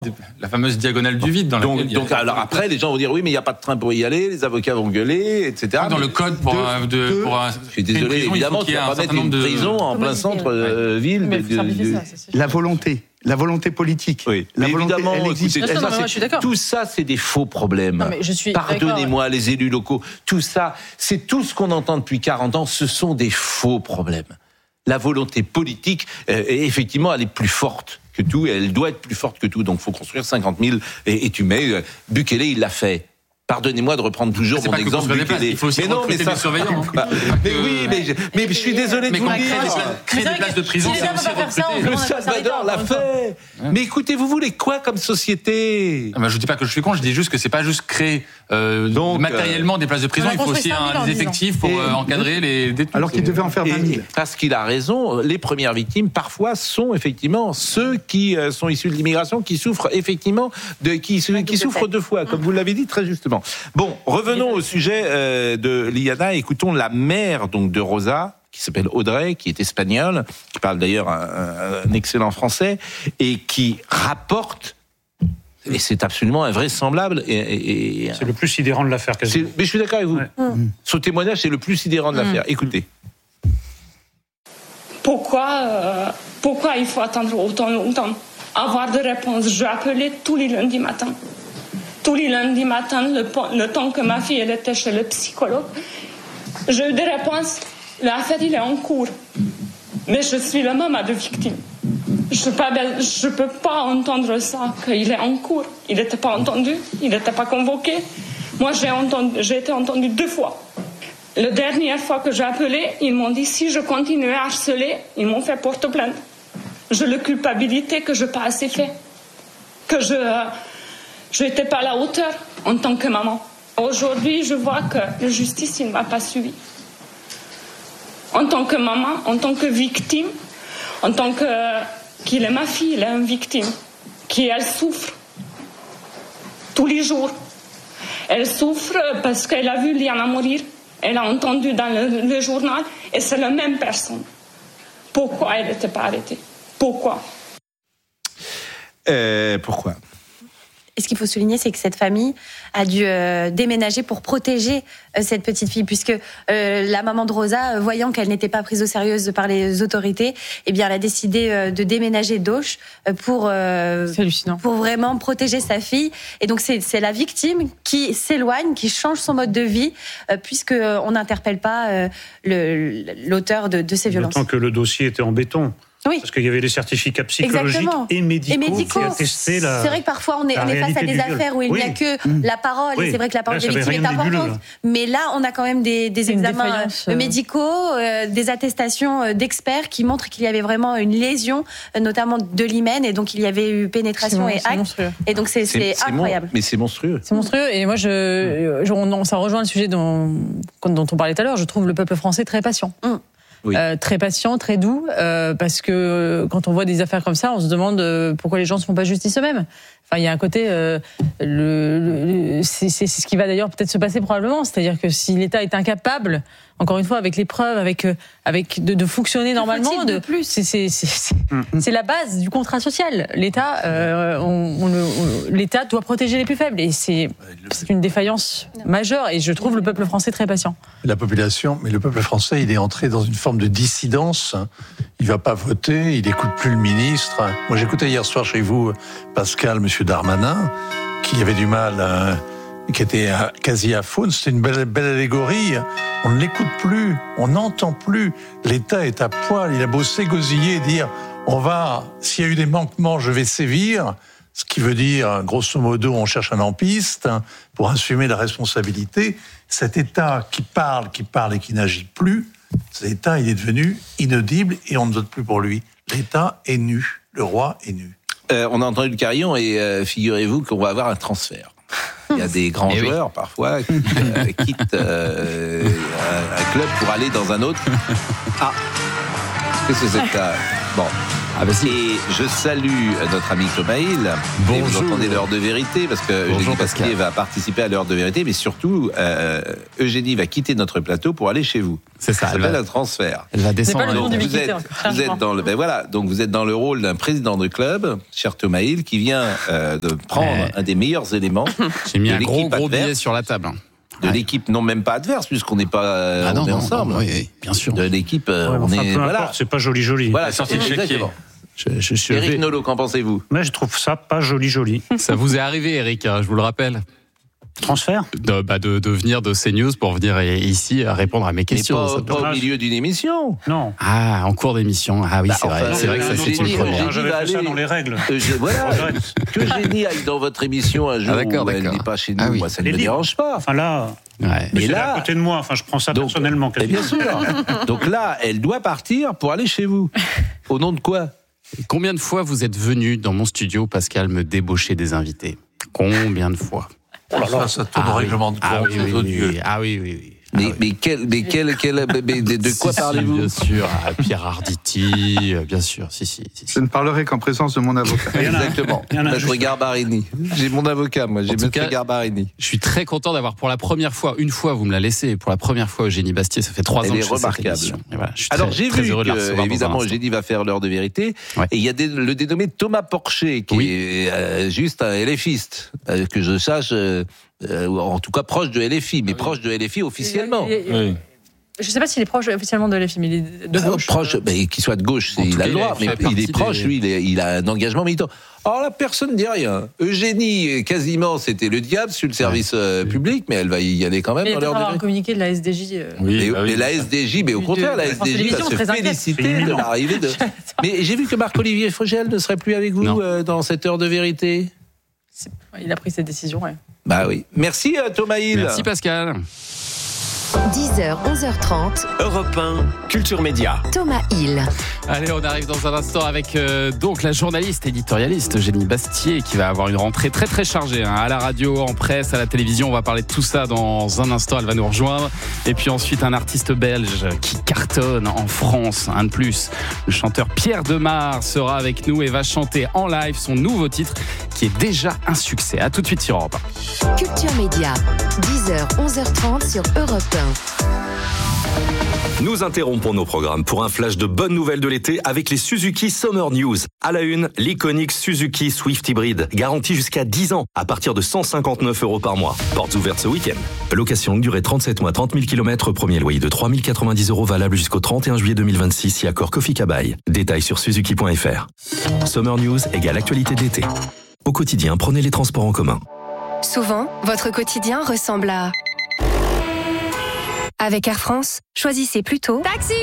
La fameuse diagonale du vide. Donc alors après, les gens vont dire oui, mais il n'y a pas de train pour y aller, les avocats vont gueuler, etc. Dans le code pour je suis désolé, évidemment, tu ne vas pas mettre une prison en plein centre-ville. La volonté politique. Oui. La mais volonté, évidemment, elle existe. Moi, je suis d'accord. Tout ça, c'est des faux problèmes. Non, mais je suis Pardonnez-moi, les élus locaux. Tout ça, c'est tout ce qu'on entend depuis 40 ans. Ce sont des faux problèmes. La volonté politique, effectivement, elle est plus forte que tout, et elle doit être plus forte que tout. Donc, il faut construire 50 000, et tu mets... Bukele, il l'a fait. Pardonnez-moi de reprendre toujours mon exemple Bukele. Il faut aussi recruter des surveillants. Mais je suis désolé de vous le dire. Créer des places de prison, c'est aussi recruter. Le Salvador l'a fait. Mais écoutez, vous voulez quoi comme société ? Je dis pas que je suis con, je dis juste que c'est pas juste créer matériellement des places de prison, il faut aussi des effectifs pour encadrer les détenus. Alors qu'il devait en faire 20 000. Parce qu'il a raison, les premières victimes parfois sont effectivement ceux qui sont issus de l'immigration, qui souffrent effectivement qui souffrent deux fois, comme vous l'avez dit très justement. Bon, revenons au sujet de Liana. Écoutons la mère donc de Rosa, qui s'appelle Audrey, qui est espagnole, qui parle d'ailleurs un excellent français, et qui rapporte, et c'est absolument invraisemblable. C'est le plus sidérant de l'affaire, quasiment. Mais je suis d'accord avec vous. Ouais. Son témoignage, c'est le plus sidérant de l'affaire. Écoutez. Pourquoi il faut attendre autant longtemps ? Avoir de réponses. Je appelais tous les lundis matins. Tous les lundis matins, le temps que ma fille elle était chez le psychologue, j'ai eu des réponses. L'affaire, il est en cours. Mais je suis la maman de victime. Je peux pas entendre ça, qu'il est en cours. Il n'était pas entendu, il n'était pas convoqué. Moi, j'ai été entendue 2 fois. La dernière fois que j'ai appelé, ils m'ont dit si je continuais à harceler, ils m'ont fait porte-plainte. Je le culpabilité que je n'ai pas assez fait. Que je n'étais pas à la hauteur en tant que maman. Aujourd'hui, je vois que la justice ne m'a pas suivi. En tant que maman, en tant que victime, en tant qu'il est ma fille, elle est une victime, elle souffre tous les jours. Elle souffre parce qu'elle a vu Liana mourir, elle a entendu dans le journal, et c'est la même personne. Pourquoi elle n'était pas arrêtée ? Pourquoi ? Pourquoi ? Et ce qu'il faut souligner, c'est que cette famille a dû déménager pour protéger cette petite fille, puisque la maman de Rosa, voyant qu'elle n'était pas prise au sérieux par les autorités, eh bien, elle a décidé de déménager d'Auch pour vraiment protéger sa fille. Et donc, c'est la victime qui s'éloigne, qui change son mode de vie, puisqu'on n'interpelle pas l'auteur de ces violences. D'autant que le dossier était en béton. Oui. Parce qu'il y avait des certificats psychologiques et médicaux qui attestaient la. C'est vrai que parfois on est face à des affaires où il n'y a que la parole, et c'est vrai que la parole des victimes est importante. Mais là, on a quand même des examens médicaux, des attestations d'experts qui montrent qu'il y avait vraiment une lésion, notamment de l'hymen, et donc il y avait eu pénétration et acte. Et donc c'est incroyable. Mais c'est monstrueux. C'est monstrueux. Et moi, ça rejoint le sujet dont on parlait tout à l'heure. Je trouve le peuple français très patient. Oui. Très patient, très doux, parce que quand on voit des affaires comme ça, on se demande pourquoi les gens ne se font pas justice eux-mêmes. Enfin, il y a un côté, c'est ce qui va d'ailleurs peut-être se passer probablement, c'est-à-dire que si l'État est incapable, encore une fois, avec les preuves, avec de fonctionner normalement, c'est la base du contrat social. L'État, l'État doit protéger les plus faibles, et c'est une défaillance majeure. Et je trouve le peuple français très patient. La population, mais le peuple français, il est entré dans une forme de dissidence. Il va pas voter, il n'écoute plus le ministre. Moi, j'écoutais hier soir chez vous Pascal, Monsieur Darmanin, qui avait du mal, qui était quasi à faune. C'était une belle allégorie. On ne l'écoute plus, on n'entend plus. L'État est à poil. Il a beau s'égosiller et dire s'il y a eu des manquements, je vais sévir. Ce qui veut dire, grosso modo, on cherche un lampiste pour assumer la responsabilité. Cet État qui parle et qui n'agit plus, cet État, il est devenu inaudible et on ne vote plus pour lui. L'État est nu, le roi est nu. On a entendu le carillon et figurez-vous qu'on va avoir un transfert. Il y a des grands joueurs, parfois, qui quittent un club pour aller dans un autre. Ah, qu'est-ce que c'est que ça ? Bon. Et je salue notre ami Thomas Hill. Bonjour. Vous entendez l'heure de vérité, parce que Eugénie Bastier va participer à l'heure de vérité, mais surtout, Eugénie va quitter notre plateau pour aller chez vous. C'est ça. Ça s'appelle un transfert. Elle va descendre. C'est pas le nom du Vous êtes dans le, donc vous êtes dans le rôle d'un président de club, cher Thomas Hill, qui vient de prendre un des meilleurs éléments. J'ai mis un gros billet sur la table. De l'équipe, non même pas adverse, puisqu'on n'est pas on est ensemble. Oui, bien sûr. De l'équipe, on est voilà. C'est pas joli. Voilà, sorti de chéquier. Éric Nolot, qu'en pensez-vous? Mais je trouve ça pas joli. Ça vous est arrivé, Éric, je vous le rappelle. Transfert de venir de CNews pour venir ici répondre à mes questions. Mais pas au milieu d'une émission. Non. Ah, en cours d'émission. Ah oui, c'est vrai. C'est vrai que ça, c'est une première. J'avais fait ça dans les règles. Voilà. Que Eugénie aille dans votre émission un jour où elle n'est pas chez nous, moi, ça ne me dérange pas. Enfin là... Ouais. Mais là, à côté de moi, enfin, je prends ça personnellement. Bien sûr. Donc là, elle doit partir pour aller chez vous. Au nom de quoi? Combien de fois vous êtes venu dans mon studio, Pascal, me débaucher des invités? Combien de fois? Ça tourne au règlement de compte. Oui. Mais de quoi parlez-vous? Bien sûr, Pierre Arditi, bien sûr, si. Je ne parlerai qu'en présence de mon avocat. Exactement. Maître Garbarini. J'ai mon avocat, moi, j'ai Maître Garbarini. Je suis très content d'avoir pour la première fois, une fois vous me la laissez, pour la première fois Eugénie Bastier, ça fait 3 ans que je fais cette émission. Voilà, alors j'ai vu que, évidemment, Eugénie va faire l'heure de vérité, et il y a le dénommé Thomas Porcher, qui est juste un LFiste, que je sache... en tout cas proche de LFI, mais proche de LFI officiellement. Je ne sais pas s'il est proche officiellement de LFI, mais il est de gauche. Proche, qu'il soit de gauche, il a le droit, mais il est proche, lui, il a un engagement militant. Alors là, personne ne dit rien. Eugénie, quasiment, c'était le diable sur le service public, mais elle va y aller quand même dans l'heure de vérité. Un communiqué de la SDJ. Mais la SDJ, mais au contraire, la SDJ va se féliciter de l'arrivée de... Mais j'ai vu que Marc-Olivier Fogel ne serait plus avec vous dans cette heure de vérité. Il a pris cette décision, ouais. Bah oui. Merci Thomas Hill. Merci Pascal. 10h, 11h30. Europe 1, Culture Média. Thomas Hill. Allez, on arrive dans un instant avec donc la journaliste éditorialiste Eugénie Bastier qui va avoir une rentrée très très chargée à la radio, en presse, à la télévision. On va parler de tout ça dans un instant. Elle va nous rejoindre. Et puis ensuite un artiste belge qui cartonne en France, un de plus. Le chanteur Pierre Demar sera avec nous et va chanter en live son nouveau titre qui est déjà un succès. À tout de suite sur Europe 1. Culture Média, 10h, 11h30 sur Europe 1. Nous interrompons nos programmes pour un flash de bonnes nouvelles de l'été avec les Suzuki Summer News. À la une, l'iconique Suzuki Swift Hybrid, garantie jusqu'à 10 ans, à partir de 159 € par mois. Portes ouvertes ce week-end. Location longue durée 37 mois, 30 000 km, premier loyer de 3 090 € valable jusqu'au 31 juillet 2026, si accord Kofi Kabaï. Détails sur suzuki.fr. Summer News égale actualité d'été. Au quotidien, prenez les transports en commun. Souvent, votre quotidien ressemble à... Avec Air France, choisissez plutôt Taxi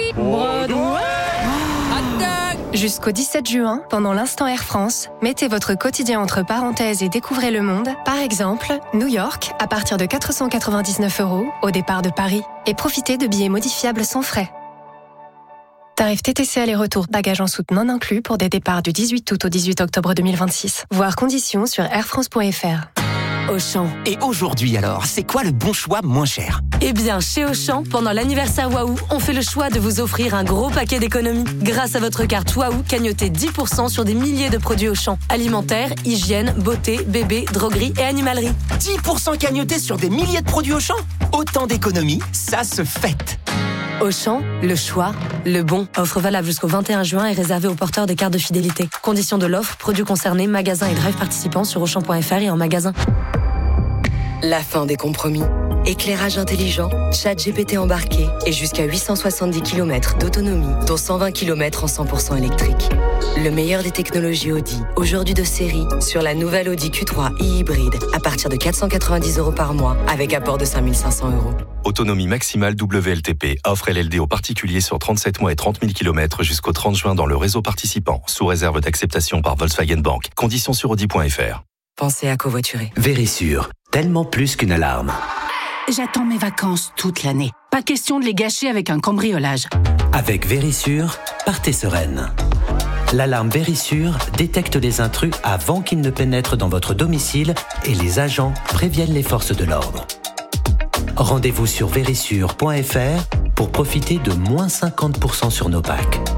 Jusqu'au 17 juin, pendant l'instant Air France, mettez votre quotidien entre parenthèses et découvrez le monde. Par exemple, New York, à partir de 499 € au départ de Paris. Et profitez de billets modifiables sans frais. Tarif TTC aller-retour, bagages en soute non inclus pour des départs du 18 août au 18 octobre 2026. Voir conditions sur airfrance.fr. Auchan. Et aujourd'hui alors, c'est quoi le bon choix moins cher? Eh bien, chez Auchan, pendant l'anniversaire Waouh, on fait le choix de vous offrir un gros paquet d'économies. Grâce à votre carte Waouh, cagnotez 10% sur des milliers de produits Auchan. Alimentaire, hygiène, beauté, bébé, droguerie et animalerie. 10% cagnotés sur des milliers de produits Auchan? Autant d'économies, ça se fête. Auchan, le choix, le bon. Offre valable jusqu'au 21 juin et réservée aux porteurs des cartes de fidélité. Conditions de l'offre, produits concernés, magasins et drive participants sur Auchan.fr et en magasin. La fin des compromis. Éclairage intelligent, chat GPT embarqué et jusqu'à 870 km d'autonomie, dont 120 km en 100% électrique. Le meilleur des technologies Audi, aujourd'hui de série, sur la nouvelle Audi Q3 e-hybride, à partir de 490 € par mois, avec apport de 5 500 €. Autonomie maximale WLTP, offre LLD aux particuliers sur 37 mois et 30 000 km jusqu'au 30 juin dans le réseau participant, sous réserve d'acceptation par Volkswagen Bank. Conditions sur Audi.fr. Pensez à covoiturer. Vérissure, tellement plus qu'une alarme. J'attends mes vacances toute l'année. Pas question de les gâcher avec un cambriolage. Avec Vérissure, partez sereine. L'alarme Vérissure détecte les intrus avant qu'ils ne pénètrent dans votre domicile et les agents préviennent les forces de l'ordre. Rendez-vous sur vérissure.fr pour profiter de moins 50% sur nos packs.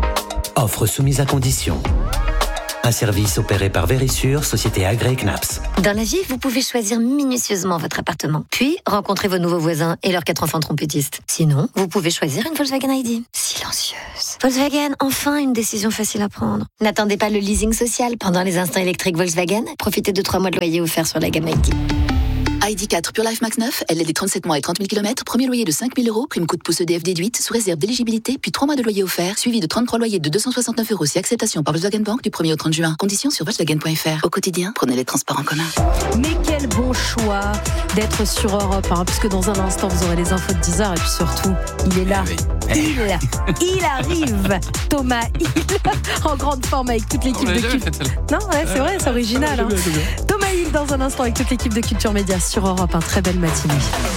Offre soumise à condition. Un service opéré par Vérissure, société agréée CNAPS. Dans la vie, vous pouvez choisir minutieusement votre appartement, puis rencontrer vos nouveaux voisins et leurs 4 enfants trompettistes. Sinon, vous pouvez choisir une Volkswagen ID. Silencieuse. Volkswagen, enfin une décision facile à prendre. N'attendez pas le leasing social pendant les instants électriques Volkswagen. Profitez de 3 mois de loyer offerts sur la gamme ID. ID4 Pure Life Max 9, LLD 37 mois et 30 000 km, premier loyer de 5 000 €, prime coup de pouce EDF déduite, sous réserve d'éligibilité, puis 3 mois de loyer offert, suivi de 33 loyers de 269 € si acceptation par Volkswagen Bank du 1er au 30 juin. Conditions sur Volkswagen.fr. Au quotidien, prenez les transports en commun. Mais quel bon choix d'être sur Europe 1, puisque dans un instant, vous aurez les infos de 10h, et puis surtout, il est là. Il arrive, Thomas Hill, en grande forme avec toute l'équipe de Culture. Non, ouais, c'est vrai, c'est original. Hein. Thomas Hill dans un instant avec toute l'équipe de Culture Média sur Europe 1. Très belle matinée.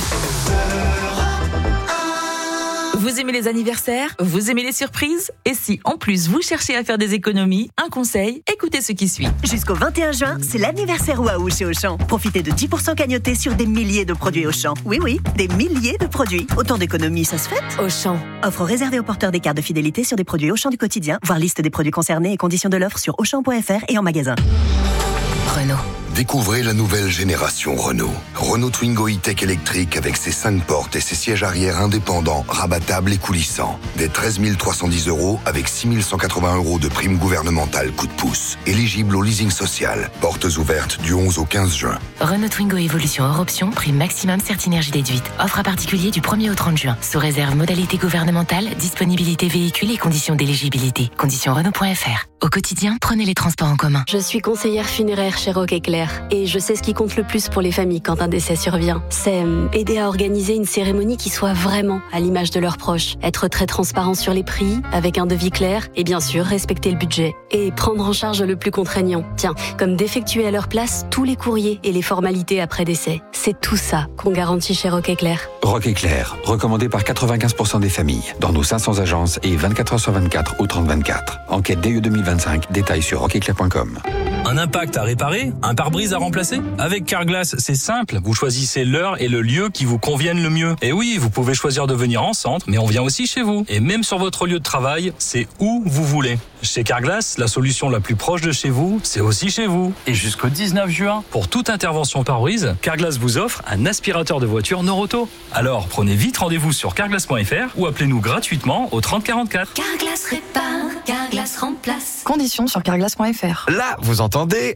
Vous aimez les anniversaires? Vous aimez les surprises? Et si, en plus, vous cherchez à faire des économies, un conseil, écoutez ce qui suit. Jusqu'au 21 juin, c'est l'anniversaire Waouh chez Auchan. Profitez de 10% cagnotés sur des milliers de produits Auchan. Oui, des milliers de produits. Autant d'économies, ça se fait? Auchan. Offre réservée aux porteurs des cartes de fidélité sur des produits Auchan du quotidien. Voir liste des produits concernés et conditions de l'offre sur Auchan.fr et en magasin. Renault. Découvrez la nouvelle génération Renault. Renault Twingo E-Tech électrique avec ses 5 portes et ses sièges arrière indépendants, rabattables et coulissants. Dès 13 310 € avec 6 180 € de prime gouvernementale coup de pouce. Éligible au leasing social. Portes ouvertes du 11 au 15 juin. Renault Twingo Evolution hors option, prime maximum Certinergie déduite. Offre à particulier du 1er au 30 juin. Sous réserve modalité gouvernementale, disponibilité véhicule et conditions d'éligibilité. Conditions Renault.fr. Au quotidien, prenez les transports en commun. Je suis conseillère funéraire chez Rock Éclair et je sais ce qui compte le plus pour les familles quand un décès survient. C'est aider à organiser une cérémonie qui soit vraiment à l'image de leurs proches. Être très transparent sur les prix, avec un devis clair et bien sûr respecter le budget. Et prendre en charge le plus contraignant. Tiens, comme d'effectuer à leur place tous les courriers et les formalités après décès. C'est tout ça qu'on garantit chez Rock Éclair. Rock Éclair, recommandé par 95% des familles, dans nos 500 agences et 24 h sur 24 au 30-24. Enquête DE 2025, détails sur rockeclair.com. Un impact à réparer? Un pare-brise à remplacer? Avec Carglass, c'est simple. Vous choisissez l'heure et le lieu qui vous conviennent le mieux. Et oui, vous pouvez choisir de venir en centre, mais on vient aussi chez vous. Et même sur votre lieu de travail, c'est où vous voulez. Chez Carglass, la solution la plus proche de chez vous, c'est aussi chez vous. Et jusqu'au 19 juin, pour toute intervention pare-brise, Carglass vous offre un aspirateur de voiture Noroto. Alors, prenez vite rendez-vous sur carglass.fr ou appelez-nous gratuitement au 30 44. Carglass répare, Carglass remplace. Conditions sur carglass.fr. Là, vous entendez?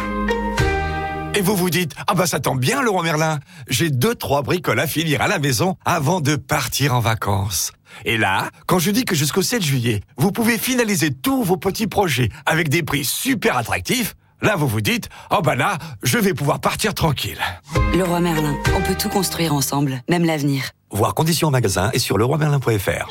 Et vous vous dites, ah bah ça tombe bien Leroy Merlin, j'ai 2-3 bricoles à finir à la maison avant de partir en vacances. Et là, quand je dis que jusqu'au 7 juillet, vous pouvez finaliser tous vos petits projets avec des prix super attractifs, là vous vous dites, oh bah là, je vais pouvoir partir tranquille. Leroy Merlin, on peut tout construire ensemble, même l'avenir. Voir conditions en magasin et sur leroymerlin.fr.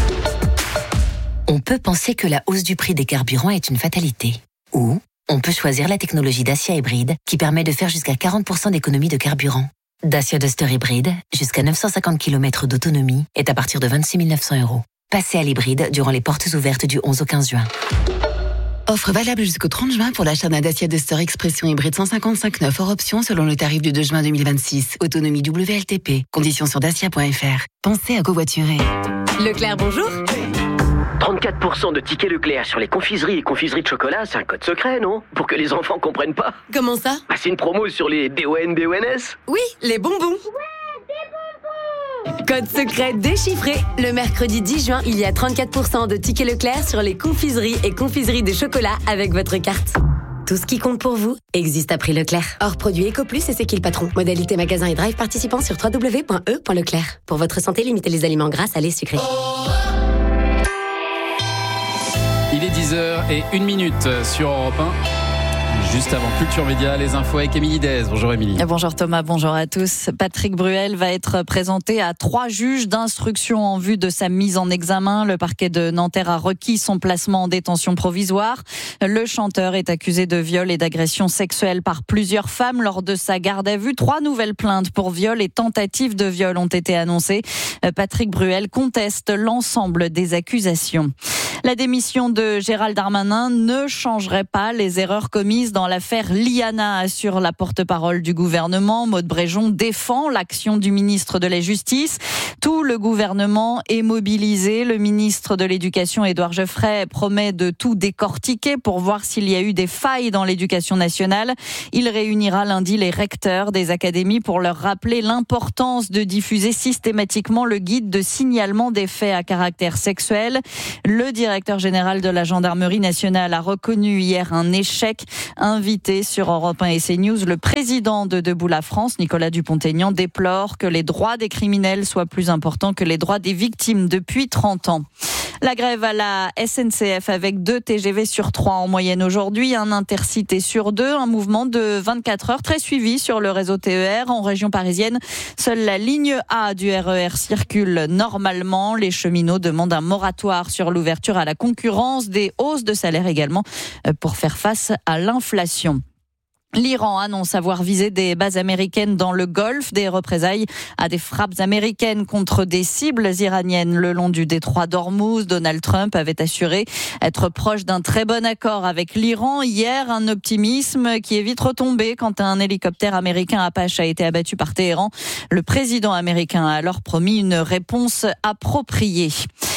On peut penser que la hausse du prix des carburants est une fatalité. Ou on peut choisir la technologie Dacia hybride qui permet de faire jusqu'à 40% d'économie de carburant. Dacia Duster hybride, jusqu'à 950 km d'autonomie, est à partir de 26 900 €. Passez à l'hybride durant les portes ouvertes du 11 au 15 juin. Offre valable jusqu'au 30 juin pour l'achat d'un Dacia Duster Expression hybride 155/9 hors option selon le tarif du 2 juin 2026. Autonomie WLTP. Conditions sur dacia.fr. Pensez à covoiturer. Leclerc, bonjour. 34% de tickets Leclerc sur les confiseries et confiseries de chocolat, c'est un code secret, non? Pour que les enfants comprennent pas. Comment ça? Bah, c'est une promo sur les BON-BONS. Oui, les bonbons. Code secret déchiffré. Le mercredi 10 juin, il y a 34% de tickets Leclerc sur les confiseries et confiseries de chocolat avec votre carte. Tout ce qui compte pour vous existe à prix Leclerc. Hors produit EcoPlus et C'est qui le patron. Modalité magasin et drive participant sur www.e.leclerc. Pour votre santé, limitez les aliments gras, salés, sucrés. Il est 10h01 sur Europe 1. Juste avant Culture Média, les infos avec Émilie Dez. Bonjour Émilie. Bonjour Thomas, bonjour à tous. Patrick Bruel va être présenté à 3 juges d'instruction en vue de sa mise en examen. Le parquet de Nanterre a requis son placement en détention provisoire. Le chanteur est accusé de viol et d'agression sexuelle par plusieurs femmes lors de sa garde à vue. 3 nouvelles plaintes pour viol et tentative de viol ont été annoncées. Patrick Bruel conteste l'ensemble des accusations. La démission de Gérald Darmanin ne changerait pas les erreurs commises dans l'affaire Liana, assure la porte-parole du gouvernement. Maude Bréjon défend l'action du ministre de la Justice. Tout le gouvernement est mobilisé. Le ministre de l'Éducation, Édouard Geoffrey, promet de tout décortiquer pour voir s'il y a eu des failles dans l'éducation nationale. Il réunira lundi les recteurs des académies pour leur rappeler l'importance de diffuser systématiquement le guide de signalement des faits à caractère sexuel. Le directeur général de la gendarmerie nationale a reconnu hier un échec. Invité sur Europe 1 et CNews, le président de Debout la France, Nicolas Dupont-Aignan, déplore que les droits des criminels soient plus importants que les droits des victimes depuis 30 ans. La grève à la SNCF avec 2 TGV sur 3 en moyenne aujourd'hui, un Intercité sur 2, un mouvement de 24 heures très suivi sur le réseau TER. En région parisienne, seule la ligne A du RER circule normalement. Les cheminots demandent un moratoire sur l'ouverture à la concurrence, des hausses de salaire également pour faire face à l'inflation. L'Iran annonce avoir visé des bases américaines dans le Golfe, des représailles à des frappes américaines contre des cibles iraniennes le long du détroit d'Ormuz. Donald Trump avait assuré être proche d'un très bon accord avec l'Iran. Hier, un optimisme qui est vite retombé quand un hélicoptère américain Apache a été abattu par Téhéran. Le président américain a alors promis une réponse appropriée.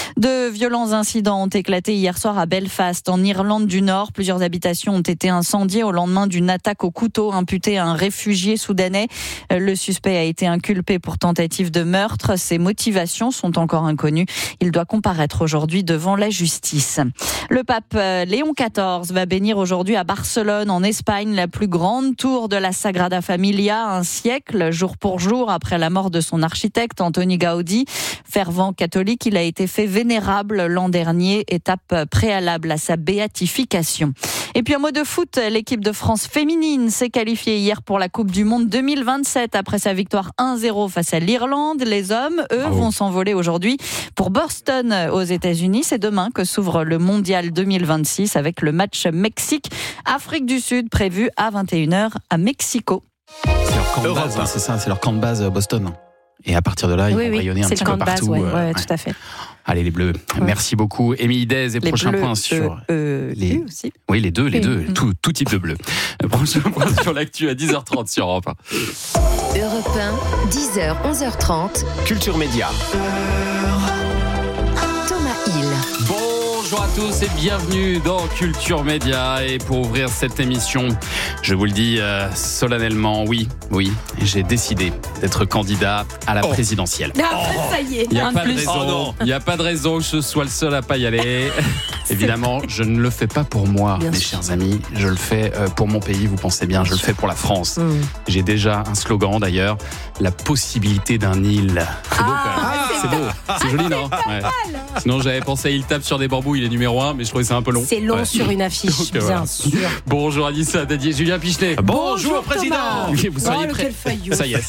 De violents incidents ont éclaté hier soir à Belfast, en Irlande du Nord. Plusieurs habitations ont été incendiées au lendemain d'une attaque au couteau imputée à un réfugié soudanais. Le suspect a été inculpé pour tentative de meurtre. Ses motivations sont encore inconnues. Il doit comparaître aujourd'hui devant la justice. Le pape Léon XIV va bénir aujourd'hui à Barcelone, en Espagne, la plus grande tour de la Sagrada Familia, un siècle, jour pour jour, après la mort de son architecte, Antoni Gaudi. Fervent catholique, il a été fait vénérable l'an dernier, étape préalable à sa béatification. Et puis un mot de foot, l'équipe de France féminine s'est qualifiée hier pour la Coupe du Monde 2027 après sa victoire 1-0 face à l'Irlande. Les hommes, eux, vont s'envoler aujourd'hui pour Boston aux États-Unis. C'est demain que s'ouvre le Mondial 2026 avec le match Mexique-Afrique du Sud prévu à 21h à Mexico. C'est leur camp de base, c'est ça, c'est leur camp de base Boston. Et à partir de là, ils vont rayonner un petit peu partout. Ouais, tout à fait. Allez, les Bleus. Ouais. Merci beaucoup. Émilie Dez et prochain point sur les aussi. Oui, les deux, tout type de bleu. Prochain point sur l'actu à 10h30 sur Europe 1. Europe 1, 10h, 11h30. Culture Média. Thomas Hill. Bonjour à tous et bienvenue dans Culture Média. Et pour ouvrir cette émission, je vous le dis solennellement, oui, j'ai décidé d'être candidat à la présidentielle. Ça y est. Il n'y a pas de raison que je sois le seul à pas y aller. Évidemment, je ne le fais pas pour moi, mes chers amis. Je le fais pour mon pays, vous pensez bien, je le fais pour la France. J'ai déjà un slogan d'ailleurs, la possibilité d'un île. C'est beau quand même. C'est beau. C'est joli, non? Ouais. Sinon, j'avais pensé à Il tape sur des bambous, il est numéro 1, mais je trouvais ça un peu long. C'est long sur une affiche, donc, bien sûr. Bonjour Anissa Dadier, Julien Pichelet. Bonjour président. Vous seriez prêt? Ça y est.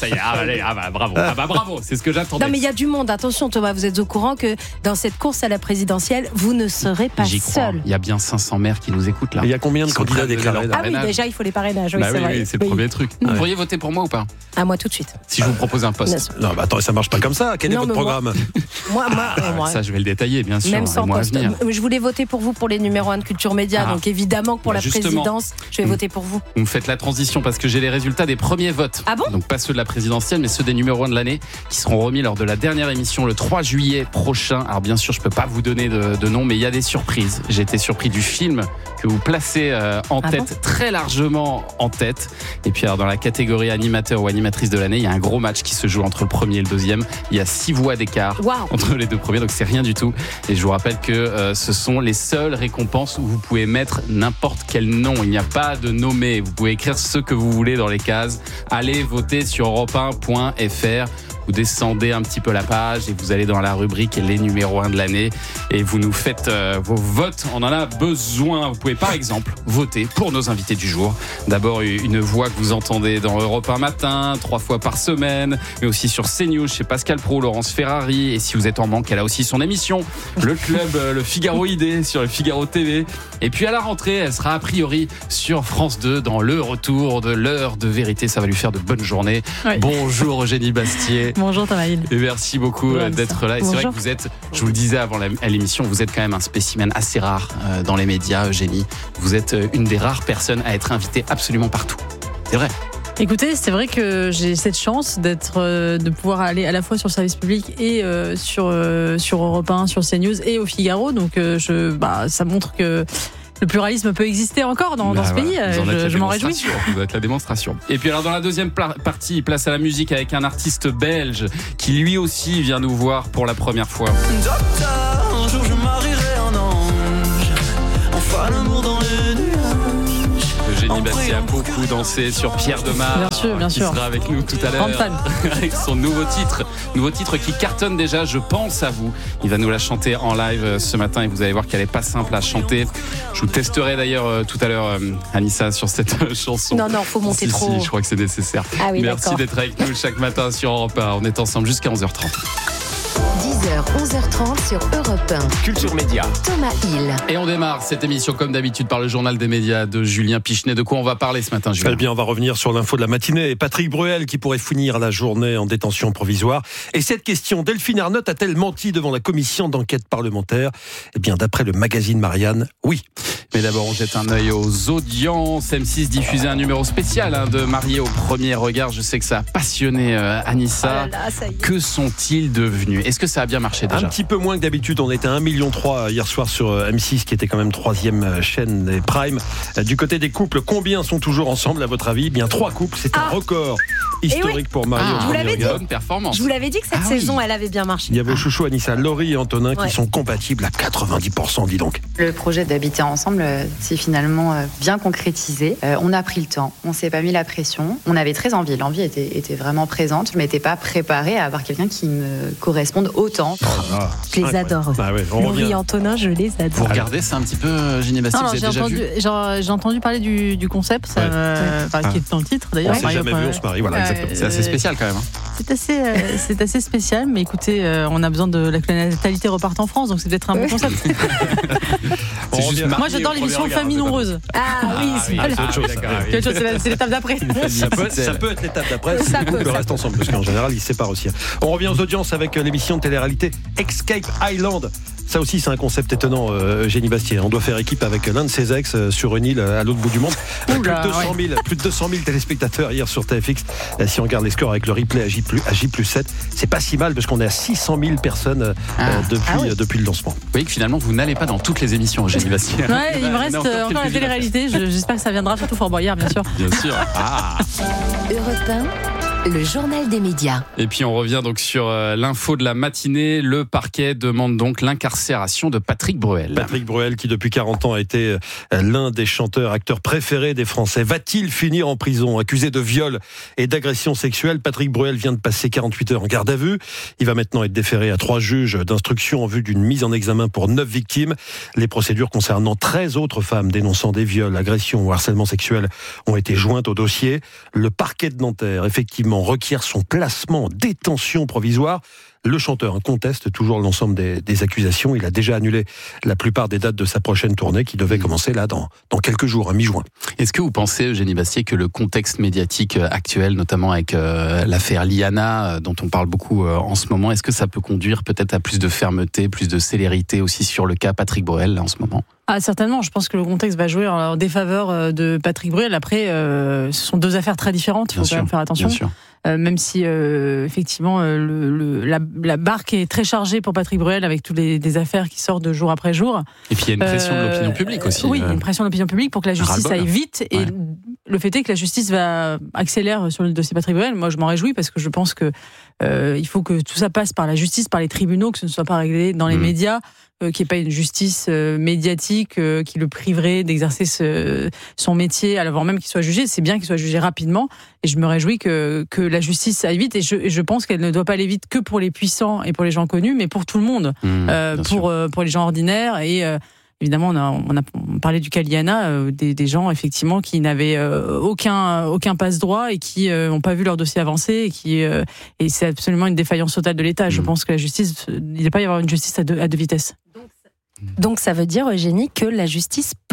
Bravo. C'est ce que j'attendais. Non, mais il y a du monde. Attention, Thomas, vous êtes au courant que dans cette course à la présidentielle, vous ne serez pas seul. Il y a bien 500 maires qui nous écoutent là. Il y a combien de candidats déclarés? Ah oui, déjà, il faut les parrainages. Oui, c'est le premier truc. Vous pourriez voter pour moi ou pas? À moi tout de suite. Si je vous propose un poste. Non, bah attends, ça marche pas comme ça. Quel est votre programme? Moi. Ça, je vais le détailler, bien sûr. Même sans poste. Je voulais voter pour vous pour les numéros 1 de Culture Média. Donc évidemment que pour la présidence, je vais voter pour vous. Vous me faites la transition parce que j'ai les résultats des premiers votes. Ah bon? Donc pas ceux de la présidentielle, mais ceux des numéros 1 de l'année qui seront remis lors de la dernière émission le 3 juillet prochain. Alors bien sûr, je peux pas vous donner de nom, mais il y a des surprises. J'ai été surpris du film que vous placez en tête, très largement en tête. Et puis alors, dans la catégorie animateur ou animatrice de l'année, il y a un gros match qui se joue entre le premier et le deuxième. Il y a 6 voix d'écart entre les deux premiers, donc c'est rien du tout. Et je vous rappelle que ce sont les seules récompenses où vous pouvez mettre n'importe quel nom. Il n'y a pas de nommé. Vous pouvez écrire ce que vous voulez dans les cases. Allez voter sur europe1.fr. Vous descendez un petit peu la page et vous allez dans la rubrique les numéros 1 de l'année et vous nous faites vos votes. On en a besoin. Vous pouvez par exemple voter pour nos invités du jour. D'abord une voix que vous entendez dans Europe 1 matin, 3 fois par semaine, mais aussi sur CNews chez Pascal Praud, Laurence Ferrari. Et si vous êtes en manque, elle a aussi son émission, le club, le Figaro ID sur le Figaro TV. Et puis à la rentrée, elle sera a priori sur France 2 dans le retour de l'heure de vérité. Ça va lui faire de bonnes journées. Oui. Bonjour Eugénie Bastier. Bonjour Thomas Hill. Et merci beaucoup d'être là. Et c'est vrai que Bonjour. vous êtes, je vous le disais avant l'émission, vous êtes quand même un spécimen assez rare dans les médias, Eugénie. Vous êtes une des rares personnes à être invitée absolument partout. C'est vrai. Écoutez, c'est vrai que j'ai cette chance de pouvoir aller à la fois sur le service public et sur Europe 1, sur CNews et au Figaro. Donc ça montre que le pluralisme peut exister encore dans ce pays. Je m'en réjouis. Vous êtes la démonstration. Et puis alors dans la deuxième partie, place à la musique avec un artiste belge qui lui aussi vient nous voir pour la première fois. Docteur, un jour je marierai un ange. On fera l'amour dans les nuages. Eugénie Bastier a beaucoup dansé sur Pierre Demar, bien qui sûr. sera avec nous tout à l'heure, avec son nouveau titre qui cartonne déjà, Je pense à vous. Il va nous la chanter en live ce matin et vous allez voir qu'elle est pas simple à chanter. Je vous testerai d'ailleurs tout à l'heure, Anissa, sur cette chanson. Non, faut monter trop. Si, je crois que c'est nécessaire. Ah oui, merci d'accord. d'être avec nous chaque matin sur Europe 1. On est ensemble jusqu'à 11h30. 10h, 11h30 sur Europe 1. Culture Média. Thomas Hill. Et on démarre cette émission comme d'habitude par le journal des médias de Julien Pichenet. De quoi on va parler ce matin, Julien ? Eh bien, on va revenir sur l'info de la matinée. Patrick Bruel qui pourrait finir la journée en détention provisoire. Et cette question, Delphine Arnott a-t-elle menti devant la commission d'enquête parlementaire ? Eh bien, d'après le magazine Marianne, oui. Mais d'abord, on jette un œil aux audiences. M6 diffusait un numéro spécial de Mariés au premier regard. Je sais que ça a passionné Anissa. Que sont-ils devenus ? Est-ce que ça a bien marché déjà ? Un petit peu moins que d'habitude. On était à 1,3 million hier soir sur M6, qui était quand même 3e chaîne des Prime. Du côté des couples, combien sont toujours ensemble à votre avis ? Eh bien, 3 couples. C'est un record historique pour Mariés au premier regard. Bonne performance. Je vous l'avais dit que cette saison, elle avait bien marché. Il y a vos chouchous Anissa, Laurie et Antonin qui sont compatibles à 90%, dis donc. Le projet d'habiter ensemble s'est finalement bien concrétisé. On a pris le temps, on s'est pas mis la pression. On avait très envie, l'envie était vraiment présente. Je m'étais pas préparée à avoir quelqu'un qui me corresponde autant. Je les adore. Laurie et Antonin, je les adore. Vous regardez ça un petit peu, Génie Bastille, vous avez déjà vu ? J'ai entendu parler du concept, qui est dans le titre d'ailleurs. On s'est jamais vu, on se marie, voilà, exactement. C'est assez spécial quand même. C'est assez spécial, mais écoutez, on a besoin de la natalité reparte en France, donc c'est peut-être un bon concept. Moi, j'adore l'émission Famille nombreuse. C'est autre chose. C'est l'étape d'après. Ça peut être l'étape d'après si les couples restent ensemble, parce qu'en général, ils se séparent aussi. On revient aux audiences avec l'émission de télé-réalité Escape Island. Ça aussi, c'est un concept étonnant, Génie Bastier. On doit faire équipe avec l'un de ses ex sur une île à l'autre bout du monde. Plus de 200 000 téléspectateurs hier sur TFX. Si on regarde les scores avec le replay à J+7, c'est pas si mal parce qu'on est à 600 000 personnes depuis le lancement. Vous voyez que finalement, vous n'allez pas dans toutes les émissions, Génie Bastier. Ouais, il me reste encore la télé-réalité. J'espère que ça viendra, surtout Fort Boyard, bien sûr. Bien sûr. Europe 1, le journal des médias. Et puis on revient donc sur l'info de la matinée. Le parquet demande donc l'incarcération de Patrick Bruel. Patrick Bruel qui depuis 40 ans a été l'un des acteurs préférés des Français. Va-t-il finir en prison ? Accusé de viol et d'agression sexuelle, Patrick Bruel vient de passer 48 heures en garde à vue. Il va maintenant être déféré à 3 juges d'instruction en vue d'une mise en examen pour 9 victimes. Les procédures concernant 13 autres femmes dénonçant des viols, agressions ou harcèlement sexuel ont été jointes au dossier. Le parquet de Nanterre, effectivement, requiert son placement en détention provisoire. Le chanteur conteste toujours l'ensemble des accusations. Il a déjà annulé la plupart des dates de sa prochaine tournée qui devait commencer là dans quelques jours, à mi-juin. Est-ce que vous pensez, Eugénie Bastier, que le contexte médiatique actuel, notamment avec l'affaire Liana, dont on parle beaucoup en ce moment, est-ce que ça peut conduire peut-être à plus de fermeté, plus de célérité aussi sur le cas Patrick Bruel là, en ce moment ? Certainement, je pense que le contexte va jouer en défaveur de Patrick Bruel. Après, ce sont 2 affaires très différentes, il faut quand même faire attention. Même si effectivement la barque est très chargée pour Patrick Bruel avec toutes les affaires qui sortent de jour après jour. Et puis il y a une pression de l'opinion publique aussi. Oui, une pression de l'opinion publique pour que la justice aille vite. Et le fait est que la justice va accélérer sur le dossier Patrick Bruel. Moi, je m'en réjouis parce que je pense que il faut que tout ça passe par la justice, par les tribunaux, que ce ne soit pas réglé dans les médias. Qu'il n'y ait pas une justice médiatique qui le priverait d'exercer son métier avant même qu'il soit jugé. C'est bien qu'il soit jugé rapidement et je me réjouis que la justice aille vite et je pense qu'elle ne doit pas aller vite que pour les puissants et pour les gens connus, mais pour tout le monde, pour les gens ordinaires et évidemment on a parlé du cas Liana, des gens effectivement qui n'avaient aucun passe-droit et qui n'ont pas vu leur dossier avancer et c'est absolument une défaillance totale de l'État. Je pense que la justice, il ne peut pas y avoir une justice à deux vitesses. Donc ça veut dire, Eugénie, que la justice peut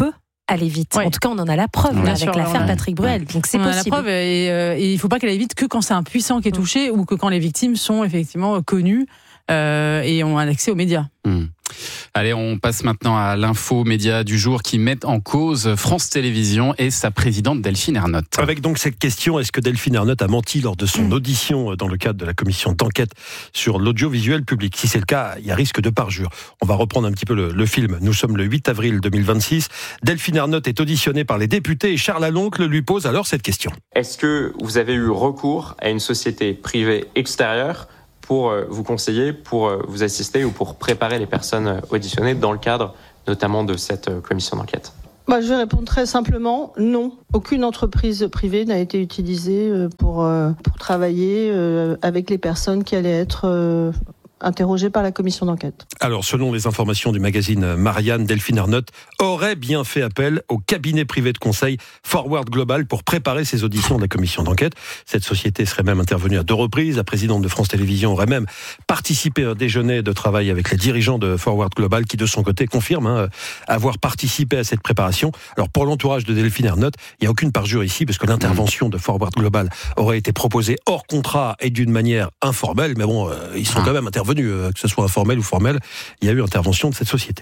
aller vite. Ouais. En tout cas, on en a la preuve Bien avec sûr, l'affaire Patrick Bruel. Donc c'est on a possible. la preuve et il ne faut pas qu'elle aille vite que quand c'est un puissant qui est touché ou que quand les victimes sont effectivement connues et ont un accès aux médias. Allez, on passe maintenant à l'info média du jour qui met en cause France Télévisions et sa présidente Delphine Ernotte. Avec donc cette question, est-ce que Delphine Ernotte a menti lors de son audition dans le cadre de la commission d'enquête sur l'audiovisuel public? Si c'est le cas, il y a risque de parjure. On va reprendre un petit peu le film. Nous sommes le 8 avril 2026. Delphine Ernotte est auditionnée par les députés et Charles Aloncle lui pose alors cette question. Est-ce que vous avez eu recours à une société privée extérieure pour vous conseiller, pour vous assister ou pour préparer les personnes auditionnées dans le cadre notamment de cette commission d'enquête? Je vais répondre très simplement, non. Aucune entreprise privée n'a été utilisée pour travailler avec les personnes qui allaient être interrogées par la commission d'enquête. Alors, selon les informations du magazine Marianne, Delphine Ernotte aurait bien fait appel au cabinet privé de conseil Forward Global pour préparer ses auditions de la commission d'enquête. Cette société serait même intervenue à 2 reprises. La présidente de France Télévisions aurait même participé à un déjeuner de travail avec les dirigeants de Forward Global qui, de son côté, confirment avoir participé à cette préparation. Alors, pour l'entourage de Delphine Ernotte, il n'y a aucune parjure ici parce que l'intervention de Forward Global aurait été proposée hors contrat et d'une manière informelle. Mais bon, ils sont quand même intervenus, que ce soit informel ou formel. Il y a eu intervention de cette société.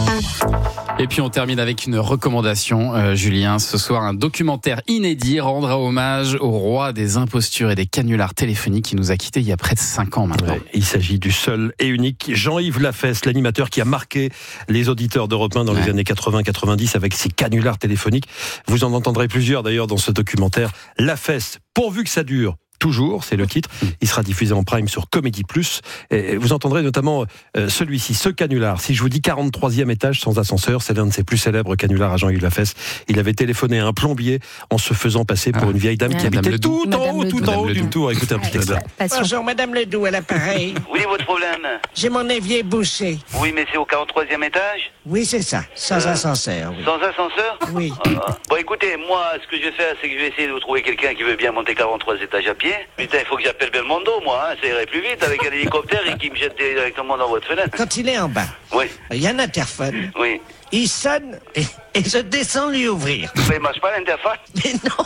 Et puis on termine avec une recommandation, Julien. Ce soir, un documentaire inédit rendra hommage au roi des impostures et des canulars téléphoniques qui nous a quittés il y a près de 5 ans maintenant. Ouais, il s'agit du seul et unique Jean-Yves Lafesse, l'animateur qui a marqué les auditeurs d'Europe 1 dans les années 80-90 avec ses canulars téléphoniques. Vous en entendrez plusieurs d'ailleurs dans ce documentaire. Lafesse, pourvu que ça dure. Toujours, c'est le titre. Il sera diffusé en prime sur Comédie Plus. Et vous entendrez notamment celui-ci, ce canular. Si je vous dis 43e étage sans ascenseur, c'est l'un de ses plus célèbres canulars à Jean-Yves Lafesse. Il avait téléphoné à un plombier en se faisant passer pour une vieille dame qui habitait tout en haut d'une tour. Écoutez un petit extrait. Bonjour, Madame Ledoux, à l'appareil. Oui, votre problème? J'ai mon évier bouché. Oui, mais c'est au 43e étage? Oui, c'est ça, sans ascenseur. Oui. Sans ascenseur? Oui. Bon, écoutez, moi, ce que je vais faire, c'est que je vais essayer de vous trouver quelqu'un qui veut bien monter 43 étages à pied. Putain, il faut que j'appelle Belmondo, moi, ça irait plus vite avec un hélicoptère et qui me jette directement dans votre fenêtre. Quand il est en bas, oui, il y a un interphone. Oui. Il sonne et je descends lui ouvrir. Mais il marche pas l'interphone? Mais non.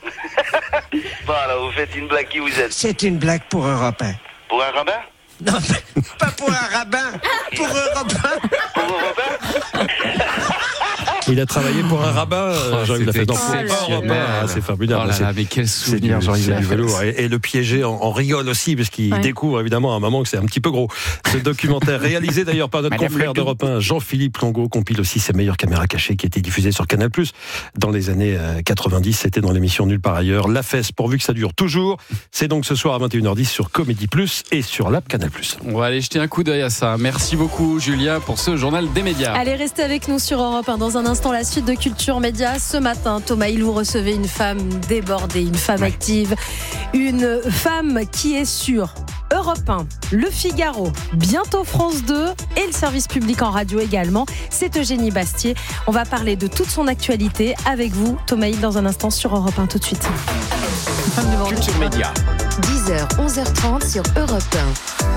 Bon, alors vous faites une blague, qui vous êtes? C'est une blague pour Europe 1. Pour un rabbin? Non, pas pour un rabbin, pour Europe 1. Pour Europe 1? Il a travaillé pour un rabbin, Jean-Yves Lafesse. C'est formidable. Oh là là, mais quel souvenir, Jean-Yves Lafesse. Et le piégé en rigole aussi, parce qu'il découvre évidemment à un moment que c'est un petit peu gros. Ce documentaire, réalisé d'ailleurs par notre confrère d'Europe 1, Jean-Philippe Longo, compile aussi ses meilleures caméras cachées qui étaient diffusées sur Canal+. Dans les années 90, c'était dans l'émission Nulle part ailleurs. Lafesse, pourvu que ça dure toujours. C'est donc ce soir à 21h10 sur Comédie Plus et sur l'app Canal+. On va aller jeter un coup d'œil à ça. Merci beaucoup, Julien, pour ce journal des médias. Allez, restez avec nous sur Europe 1. Dans un instant, la suite de Culture Média. Ce matin, Thomas Hilou recevait une femme débordée, une femme active, une femme qui est sur Europe 1, Le Figaro, bientôt France 2 et le service public en radio également. C'est Eugénie Bastier. On va parler de toute son actualité avec vous, Thomas Hilou, dans un instant sur Europe 1. Tout de suite. Culture Média. 10h, 11h30 sur Europe 1.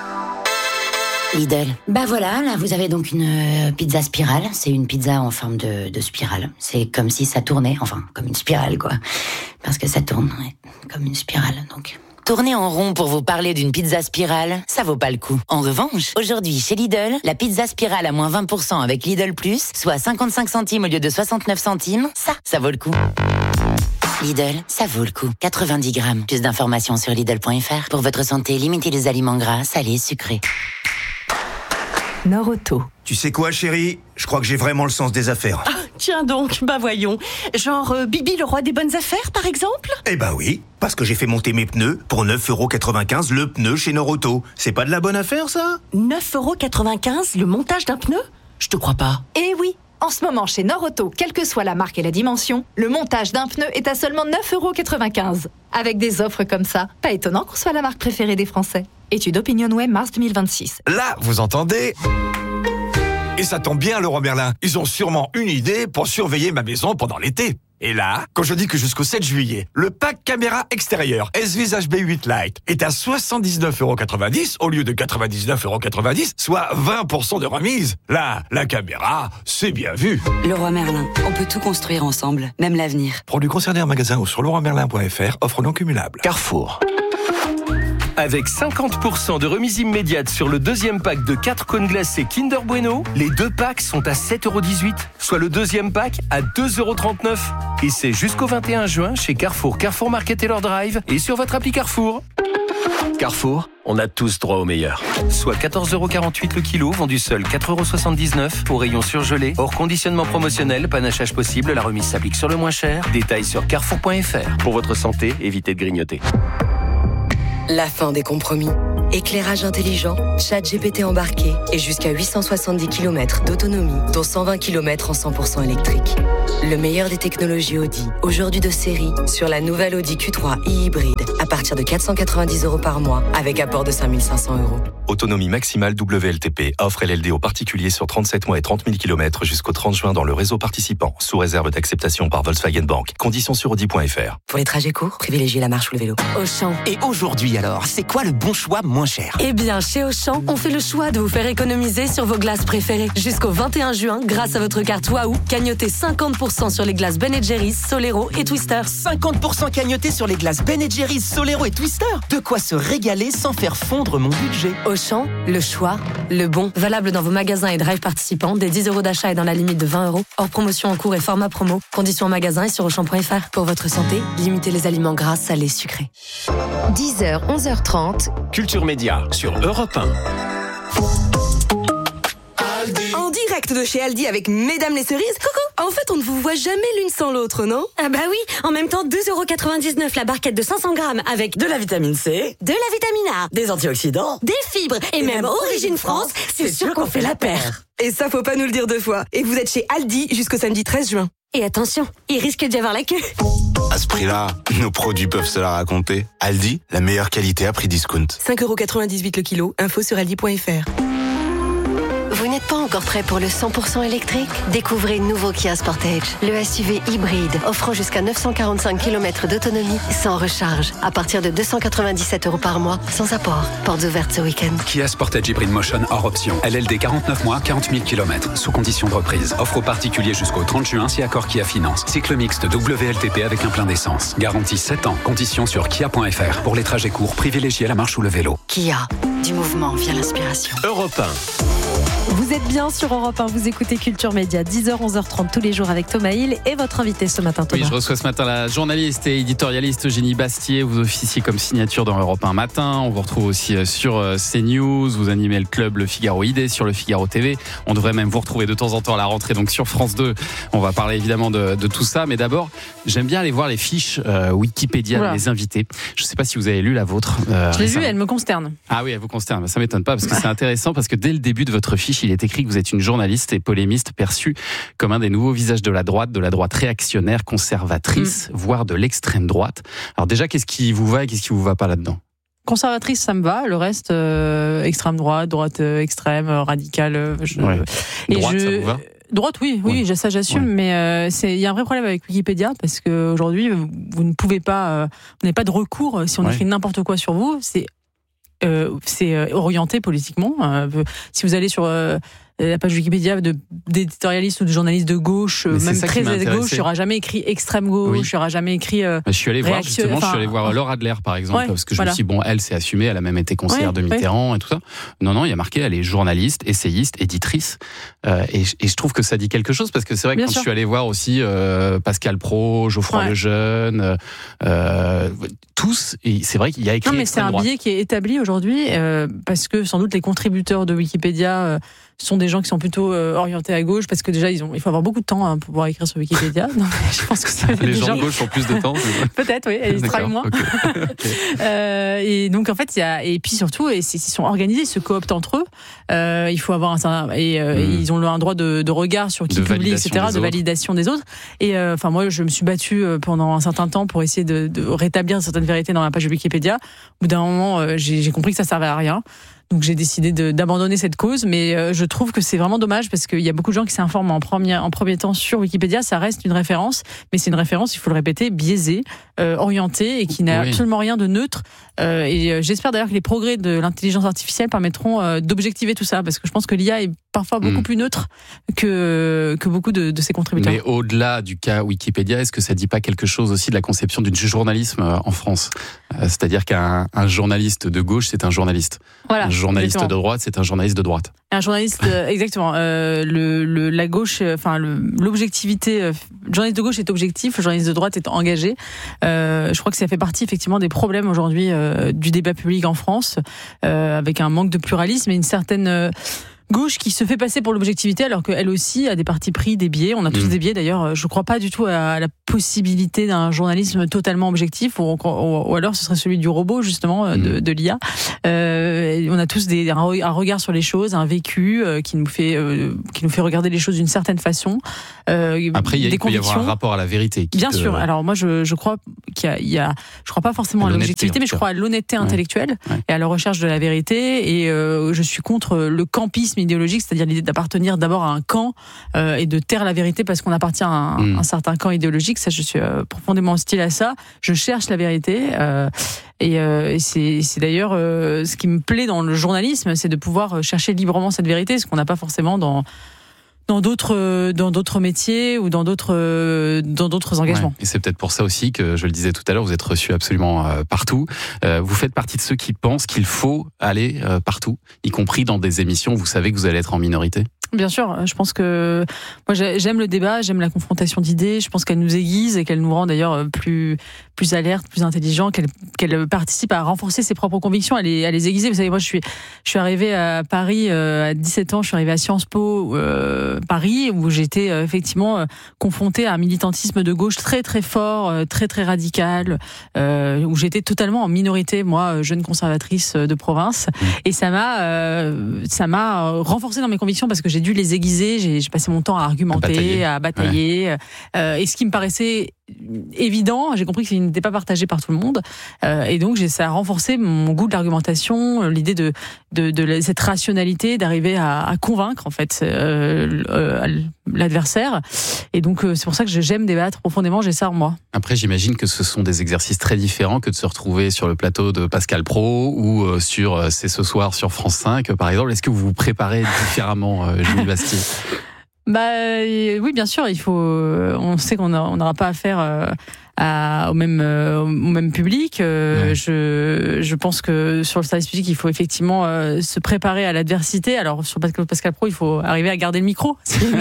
Lidl. Bah voilà, là vous avez donc une pizza spirale. C'est une pizza en forme de spirale. C'est comme si ça tournait, enfin comme une spirale quoi. Parce que ça tourne, comme une spirale donc. Tourner en rond pour vous parler d'une pizza spirale, ça vaut pas le coup. En revanche, aujourd'hui chez Lidl, la pizza spirale à moins 20% avec Lidl Plus, soit 55 centimes au lieu de 69 centimes, ça vaut le coup. Lidl, ça vaut le coup. 90 grammes. Plus d'informations sur Lidl.fr. Pour votre santé, limitez les aliments gras, salés, sucrés. Nord-Auto. Tu sais quoi, chérie? Je crois que j'ai vraiment le sens des affaires. Ah, tiens donc, bah voyons. Genre Bibi, le roi des bonnes affaires, par exemple? Eh ben oui, parce que j'ai fait monter mes pneus pour 9,95€ le pneu chez Nord-Auto. C'est pas de la bonne affaire, ça? 9,95€ le montage d'un pneu? Je te crois pas. Eh oui, en ce moment chez Nord-Auto, quelle que soit la marque et la dimension, le montage d'un pneu est à seulement 9,95€. Avec des offres comme ça, pas étonnant qu'on soit la marque préférée des Français. Étude OpinionWay, mars 2026. Là, vous entendez? Et ça tombe bien, Leroy Merlin. Ils ont sûrement une idée pour surveiller ma maison pendant l'été. Et là, quand je dis que jusqu'au 7 juillet, le pack caméra extérieure S-Vis HB8 Lite est à 79,90€ au lieu de 99,90€, soit 20% de remise. Là, la caméra, c'est bien vu. Leroy Merlin, on peut tout construire ensemble, même l'avenir. Produits concernés en magasin ou sur leroymerlin.fr, offre non cumulable. Carrefour. Avec 50% de remise immédiate sur le deuxième pack de 4 cônes glacés Kinder Bueno, les 2 packs sont à 7,18€, soit le deuxième pack à 2,39€. Et c'est jusqu'au 21 juin chez Carrefour, Carrefour Market Taylor Drive et sur votre appli Carrefour. Carrefour, on a tous droit au meilleur. Soit 14,48€ le kilo, vendu seul 4,79€ au rayon surgelé. Hors conditionnement promotionnel, panachage possible, la remise s'applique sur le moins cher. Détails sur carrefour.fr. Pour votre santé, évitez de grignoter. La fin des compromis. Éclairage intelligent, ChatGPT embarqué et jusqu'à 870 km d'autonomie, dont 120 km en 100% électrique. Le meilleur des technologies Audi, aujourd'hui de série, sur la nouvelle Audi Q3 e-hybride, à partir de 490€ par mois, avec apport de 5 500€. Autonomie maximale WLTP, offre LLD aux particuliers sur 37 mois et 30 000 km jusqu'au 30 juin dans le réseau participant, sous réserve d'acceptation par Volkswagen Bank. Conditions sur Audi.fr. Pour les trajets courts, privilégiez la marche ou le vélo. Auchan. Et aujourd'hui alors, c'est quoi le bon choix moins cher? Eh bien, chez Auchan, on fait le choix de vous faire économiser sur vos glaces préférées. Jusqu'au 21 juin, grâce à votre carte Waouh, cagnotez 50% sur les glaces Ben & Jerry's, Solero et Twister. 50% cagnoté sur les glaces Ben & Jerry's, Solero et Twister. De quoi se régaler sans faire fondre mon budget. Auchan, le choix, le bon. Valable dans vos magasins et drive participants, dès 10€ d'achat et dans la limite de 20€. Hors promotion en cours et format promo. Conditions en magasin et sur Auchan.fr. Pour votre santé, limitez les aliments gras, salés, sucrés. 10h, 11h30. Culture Média sur Europe 1. En direct de chez Aldi avec Mesdames les Cerises. Coucou. En fait, on ne vous voit jamais l'une sans l'autre, non? Ah bah oui, en même temps, 2,99€ la barquette de 500 grammes avec de la vitamine C, de la vitamine A, des antioxydants, des fibres et même Origine France, c'est sûr qu'on fait la paire. Et ça, faut pas nous le dire 2 fois. Et vous êtes chez Aldi jusqu'au samedi 13 juin. Et attention, il risque d'y avoir la queue. À ce prix-là, nos produits peuvent se la raconter. Aldi, la meilleure qualité à prix discount. 5,98€ le kilo, info sur aldi.fr. Vous n'êtes pas encore prêt pour le 100% électrique? Découvrez le nouveau Kia Sportage, le SUV hybride, offrant jusqu'à 945 km d'autonomie sans recharge, à partir de 297€ par mois, sans apport. Portes ouvertes ce week-end. Kia Sportage Hybrid Motion hors option. LLD 49 mois, 40 000 km, sous condition de reprise. Offre aux particuliers jusqu'au 30 juin si accord Kia Finance. Cycle mixte WLTP avec un plein d'essence. Garantie 7 ans. Conditions sur kia.fr. Pour les trajets courts, privilégiez la marche ou le vélo. Kia, du mouvement via l'inspiration. Europe 1. Vous êtes bien sur Europe 1, vous écoutez Culture Média, 10h, 11h30 tous les jours avec Thomas Hill et votre invité ce matin, Thomas. Oui, je reçois ce matin la journaliste et éditorialiste Eugénie Bastier. Vous officiez comme signature dans Europe 1 matin. On vous retrouve aussi sur CNews. Vous animez le club Le Figaro ID sur Le Figaro TV. On devrait même vous retrouver de temps en temps à la rentrée, donc sur France 2. On va parler évidemment de tout ça. Mais d'abord, j'aime bien aller voir les fiches Wikipédia des invités. Je ne sais pas si vous avez lu la vôtre. Je l'ai vue, elle me consterne. Ah oui, elle vous consterne. Ça m'étonne pas parce que c'est intéressant parce que dès le début de votre fiche, il est écrit que vous êtes une journaliste et polémiste perçue comme un des nouveaux visages de la droite réactionnaire, conservatrice, voire de l'extrême droite. Alors déjà, qu'est-ce qui vous va et qu'est-ce qui vous va pas là-dedans? Conservatrice, ça me va. Le reste, extrême droite extrême, radicale. Droite, ça vous va? Droite, oui, ça j'assume, mais il y a un vrai problème avec Wikipédia parce qu'aujourd'hui, vous ne pouvez pas, vous n'avez pas de recours si on écrit n'importe quoi sur vous. C'est orienté politiquement. Si vous allez sur la page Wikipédia d'éditorialistes ou de journalistes de gauche, même très gauche, il n'y aura jamais écrit extrême gauche, il n'y aura jamais écrit je suis allé voir justement, je suis allé voir Laure Adler par exemple, parce que je me suis dit, bon, elle s'est assumée, elle a même été conseillère de Mitterrand et tout ça. Non, il y a marqué, elle est journaliste, essayiste, éditrice, et je trouve que ça dit quelque chose, parce que c'est vrai que quand je suis allé voir aussi Pascal Praud, Geoffroy Lejeune, tous, et c'est vrai qu'il y a écrit. Non, mais c'est un biais qui est établi aujourd'hui, parce que sans doute les contributeurs de Wikipédia sont des gens qui sont plutôt orientés à gauche, parce que déjà il faut avoir beaucoup de temps pour pouvoir écrire sur Wikipédia. Donc, je pense que c'est les gens de gauche ont plus de temps. Peut-être, oui, ils travaillent moins. Et donc en fait, et puis surtout, ils sont organisés, ils se cooptent entre eux. Il faut avoir ils ont un droit de regard sur qui publie, etc., de validation des autres. Et moi, je me suis battue pendant un certain temps pour essayer de rétablir certaines vérités dans la page Wikipédia. Au bout d'un moment, j'ai compris que ça servait à rien. Donc j'ai décidé d'abandonner cette cause, mais je trouve que c'est vraiment dommage parce qu'il y a beaucoup de gens qui s'informent en premier temps sur Wikipédia. Ça reste une référence, mais c'est une référence, il faut le répéter, biaisée, orientée et qui n'a absolument rien de neutre. Et j'espère d'ailleurs que les progrès de l'intelligence artificielle permettront d'objectiver tout ça, parce que je pense que l'IA est parfois beaucoup plus neutre que beaucoup de ses contributeurs. Mais au-delà du cas Wikipédia, est-ce que ça dit pas quelque chose aussi de la conception du journalisme en France ? C'est-à-dire qu'un journaliste de gauche, c'est un journaliste. Voilà, un journaliste exactement. de droite, c'est un journaliste de droite. Un journaliste, exactement. La gauche, l'objectivité. Le journaliste de gauche est objectif, le journaliste de droite est engagé. Je crois que ça fait partie effectivement des problèmes aujourd'hui du débat public en France, avec un manque de pluralisme et une certaine gauche qui se fait passer pour l'objectivité alors qu'elle aussi a des partis pris, des biais. On a tous des biais d'ailleurs. Je ne crois pas du tout à la possibilité d'un journalisme totalement objectif ou alors ce serait celui du robot justement de l'IA. On a tous un regard sur les choses, un vécu qui nous fait regarder les choses d'une certaine façon. Après, il peut y avoir un rapport à la vérité. Bien sûr. Alors moi, je crois qu'il y a, je crois pas forcément à l'objectivité, mais je crois à l'honnêteté intellectuelle et à la recherche de la vérité. Et je suis contre le campisme idéologique, c'est-à-dire l'idée d'appartenir d'abord à un camp et de taire la vérité parce qu'on appartient à un certain camp idéologique. Ça, je suis profondément hostile à ça. Je cherche la vérité. Et c'est d'ailleurs ce qui me plaît dans le journalisme, c'est de pouvoir chercher librement cette vérité, ce qu'on n'a pas forcément dans d'autres métiers ou dans d'autres engagements. Ouais. Et c'est peut-être pour ça aussi que, je le disais tout à l'heure, vous êtes reçu absolument partout. Vous faites partie de ceux qui pensent qu'il faut aller partout, y compris dans des émissions où vous savez que vous allez être en minorité. Bien sûr, je pense que moi j'aime le débat, j'aime la confrontation d'idées, je pense qu'elle nous aiguise et qu'elle nous rend d'ailleurs plus alertes, plus intelligents, qu'elle participe à renforcer ses propres convictions, à les aiguiser. Vous savez, moi je suis arrivée à Paris à 17 ans, je suis arrivée à Sciences Po Paris où j'étais effectivement confrontée à un militantisme de gauche très très fort, très très radical, où j'étais totalement en minorité, moi jeune conservatrice de province, et ça m'a renforcée dans mes convictions parce que j'ai dû les aiguiser, j'ai passé mon temps à argumenter, à batailler. Et ce qui me paraissait évident, j'ai compris que ça n'était pas partagé par tout le monde. Et donc, ça a renforcé mon goût de l'argumentation, l'idée de cette rationalité, d'arriver à convaincre, en fait, l'adversaire. Et donc, c'est pour ça que j'aime débattre profondément, j'ai ça en moi. Après, j'imagine que ce sont des exercices très différents que de se retrouver sur le plateau de Pascal Praud ou sur C'est ce soir sur France 5, par exemple. Est-ce que vous vous préparez différemment, Génie Bastier ? Oui, bien sûr, on sait qu'on n'aura pas affaire au même public. Je pense que sur le service public, il faut effectivement se préparer à l'adversité. Alors sur Pascal Praud, il faut arriver à garder le micro. Ce qui est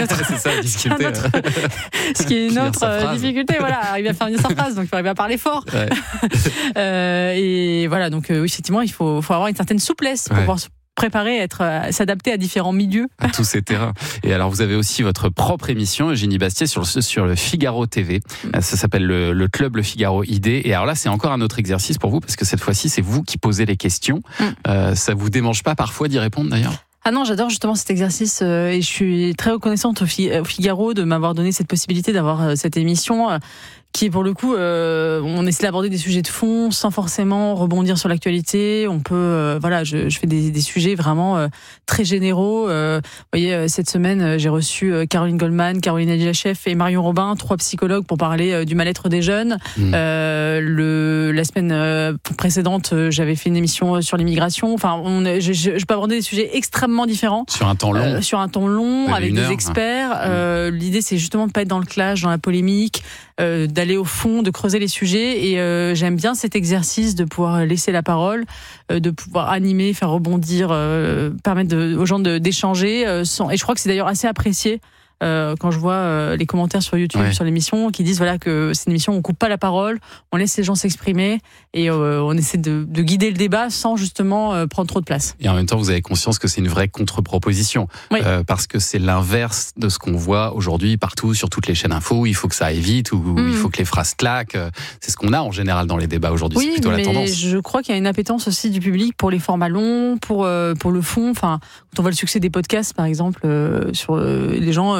une autre difficulté. Voilà, arriver à faire une phrase. Donc il faut arriver à parler fort. Ouais. Et voilà, donc oui, effectivement, il faut avoir une certaine souplesse pour pouvoir se préparer, s'adapter à différents milieux. À tous ces terrains. Et alors, vous avez aussi votre propre émission, Eugénie Bastier, sur le Figaro TV. Ça s'appelle le Club Le Figaro ID. Et alors là, c'est encore un autre exercice pour vous, parce que cette fois-ci, c'est vous qui posez les questions. Ça vous démange pas parfois d'y répondre, d'ailleurs ? Ah non, j'adore justement cet exercice et je suis très reconnaissante au Figaro de m'avoir donné cette possibilité d'avoir cette émission qui, pour le coup, on essaie d'aborder des sujets de fond sans forcément rebondir sur l'actualité. On peut, je fais des sujets vraiment très généraux. Vous voyez, cette semaine, j'ai reçu Caroline Goldman, Caroline Adjachef et Marion Robin, 3 psychologues pour parler du mal-être des jeunes. La semaine précédente, j'avais fait une émission sur l'immigration. Enfin, je peux aborder des sujets extrêmement différents. Sur un temps long, avec des experts. L'idée, c'est justement de pas être dans le clash, dans la polémique, d'aller au fond, de creuser les sujets. Et j'aime bien cet exercice de pouvoir laisser la parole, de pouvoir animer, faire rebondir, permettre aux gens d'échanger. Et je crois que c'est d'ailleurs assez apprécié. Quand je vois les commentaires sur YouTube sur l'émission qui disent que c'est une émission où on coupe pas la parole, on laisse les gens s'exprimer et on essaie de guider le débat sans justement prendre trop de place. Et en même temps, vous avez conscience que c'est une vraie contre-proposition parce que c'est l'inverse de ce qu'on voit aujourd'hui partout sur toutes les chaînes info. Il faut que ça aille vite ou il faut que les phrases claquent. C'est ce qu'on a en général dans les débats aujourd'hui. C'est plutôt la tendance. Je crois qu'il y a une appétence aussi du public pour les formats longs, pour le fond. Enfin, quand on voit le succès des podcasts, par exemple, sur les gens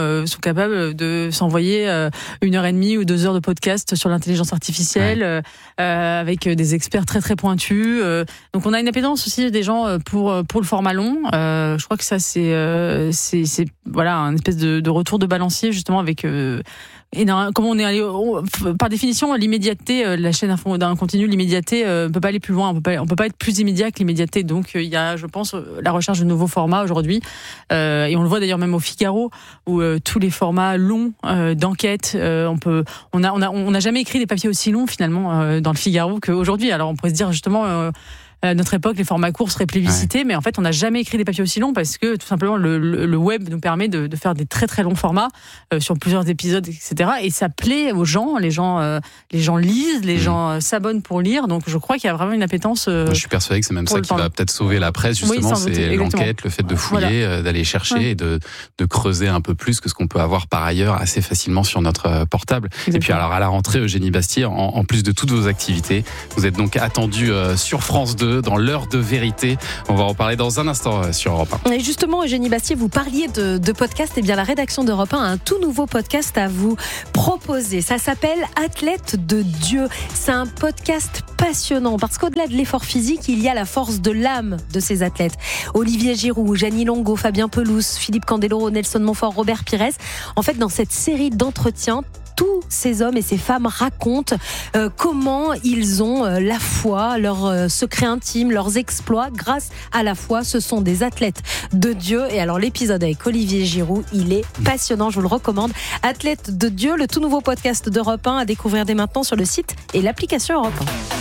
sont capables de s'envoyer 1h30 ou 2 heures de podcast sur l'intelligence artificielle, avec des experts très très pointus. Donc on a une appétence aussi des gens pour le format long. Je crois que ça c'est voilà un espèce de retour de balancier justement avec comme on est allé par définition l'immédiateté, la chaîne info d'un continu, l'immédiateté peut pas aller plus loin, on peut pas être plus immédiat que l'immédiateté. Donc il y a, je pense, la recherche de nouveaux formats aujourd'hui, et on le voit d'ailleurs même au Figaro où tous les formats longs d'enquête, on n'a jamais écrit des papiers aussi longs finalement dans le Figaro qu'aujourd'hui. Alors on pourrait se dire justement à notre époque, les formats courts seraient plébiscités, mais en fait, on n'a jamais écrit des papiers aussi longs parce que tout simplement le web nous permet de faire des très très longs formats sur plusieurs épisodes, etc. Et ça plaît aux gens, les gens lisent, les gens s'abonnent pour lire. Donc, je crois qu'il y a vraiment une appétence. Moi, je suis persuadé que c'est même ça qui va peut-être sauver la presse. Justement, c'est l'enquête, le fait de fouiller, d'aller chercher et de creuser un peu plus que ce qu'on peut avoir par ailleurs assez facilement sur notre portable. Exactement. Et puis, alors à la rentrée, Eugénie Bastier, en plus de toutes vos activités, vous êtes donc attendue sur France 2. Dans l'heure de vérité. On va en parler dans un instant sur Europe 1. Et justement, Eugénie Bastier, vous parliez de podcast. Eh bien, la rédaction d'Europe 1 a un tout nouveau podcast à vous proposer. Ça s'appelle Athlète de Dieu. C'est un podcast passionnant parce qu'au-delà de l'effort physique, il y a la force de l'âme de ces athlètes. Olivier Giroud, Jeannie Longo, Fabien Pelouse, Philippe Candeloro, Nelson Montfort, Robert Pires. En fait, dans cette série d'entretiens, tous ces hommes et ces femmes racontent comment ils ont la foi, leurs secrets intimes, leurs exploits. Grâce à la foi, ce sont des athlètes de Dieu. Et alors l'épisode avec Olivier Giroud, il est passionnant, je vous le recommande. Athlète de Dieu, le tout nouveau podcast d'Europe 1 à découvrir dès maintenant sur le site et l'application Europe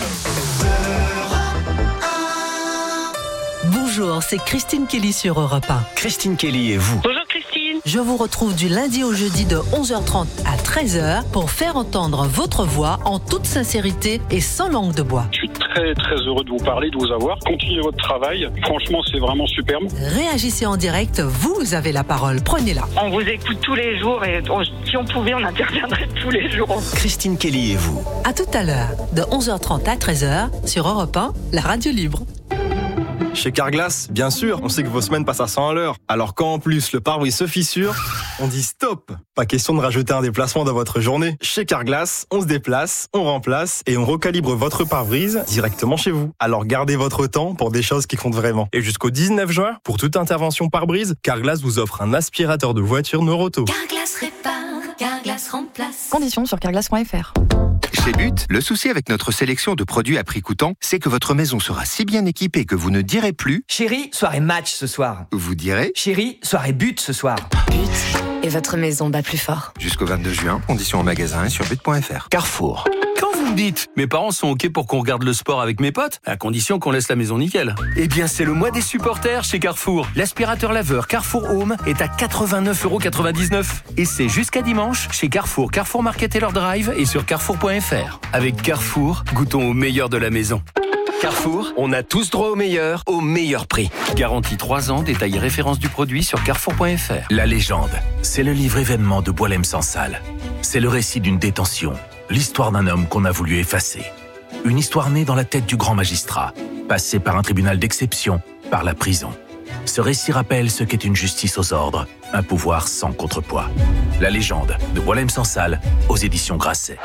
1. Bonjour, c'est Christine Kelly sur Europe 1. Christine Kelly et vous. Bonjour Christine. Je vous retrouve du lundi au jeudi de 11h30 à 13h pour faire entendre votre voix en toute sincérité et sans langue de bois. Je suis très très heureux de vous parler, de vous avoir. Continuez votre travail. Franchement, c'est vraiment superbe. Réagissez en direct, vous avez la parole. Prenez-la. On vous écoute tous les jours et si on pouvait, on interviendrait tous les jours. Christine Kelly et vous. À tout à l'heure, de 11h30 à 13h sur Europe 1, la radio libre. Chez Carglass, bien sûr, on sait que vos semaines passent à 100 à l'heure. Alors quand en plus le pare-brise se fissure, on dit stop. Pas question de rajouter un déplacement dans votre journée. Chez Carglass, on se déplace, on remplace et on recalibre votre pare-brise directement chez vous. Alors gardez votre temps pour des choses qui comptent vraiment. Et jusqu'au 19 juin, pour toute intervention pare-brise, Carglass vous offre un aspirateur de voiture Neuroto. Carglass répare, Carglass remplace. Conditions sur carglass.fr. Chez But, le souci avec notre sélection de produits à prix coûtant, c'est que votre maison sera si bien équipée que vous ne direz plus « Chérie, soirée match ce soir ». Vous direz « Chérie, soirée but ce soir ». But, et votre maison bat plus fort. Jusqu'au 22 juin, conditions en magasin et sur but.fr. Carrefour. Quand vous me dites « Mes parents sont OK pour qu'on regarde le sport avec mes potes », à condition qu'on laisse la maison nickel. Eh bien, c'est le mois des supporters chez Carrefour. L'aspirateur laveur Carrefour Home est à 89,99 €. Et c'est jusqu'à dimanche chez Carrefour, Carrefour Market et leur drive et sur carrefour.fr. Avec Carrefour, goûtons au meilleur de la maison. Carrefour, on a tous droit au meilleur prix. Garantie 3 ans, détail et référence du produit sur carrefour.fr. La légende, c'est le livre événement de Boilem-Sansal. C'est le récit d'une détention, l'histoire d'un homme qu'on a voulu effacer. Une histoire née dans la tête du grand magistrat, passée par un tribunal d'exception, par la prison. Ce récit rappelle ce qu'est une justice aux ordres, un pouvoir sans contrepoids. La légende de Boilem-Sansal aux éditions Grasset.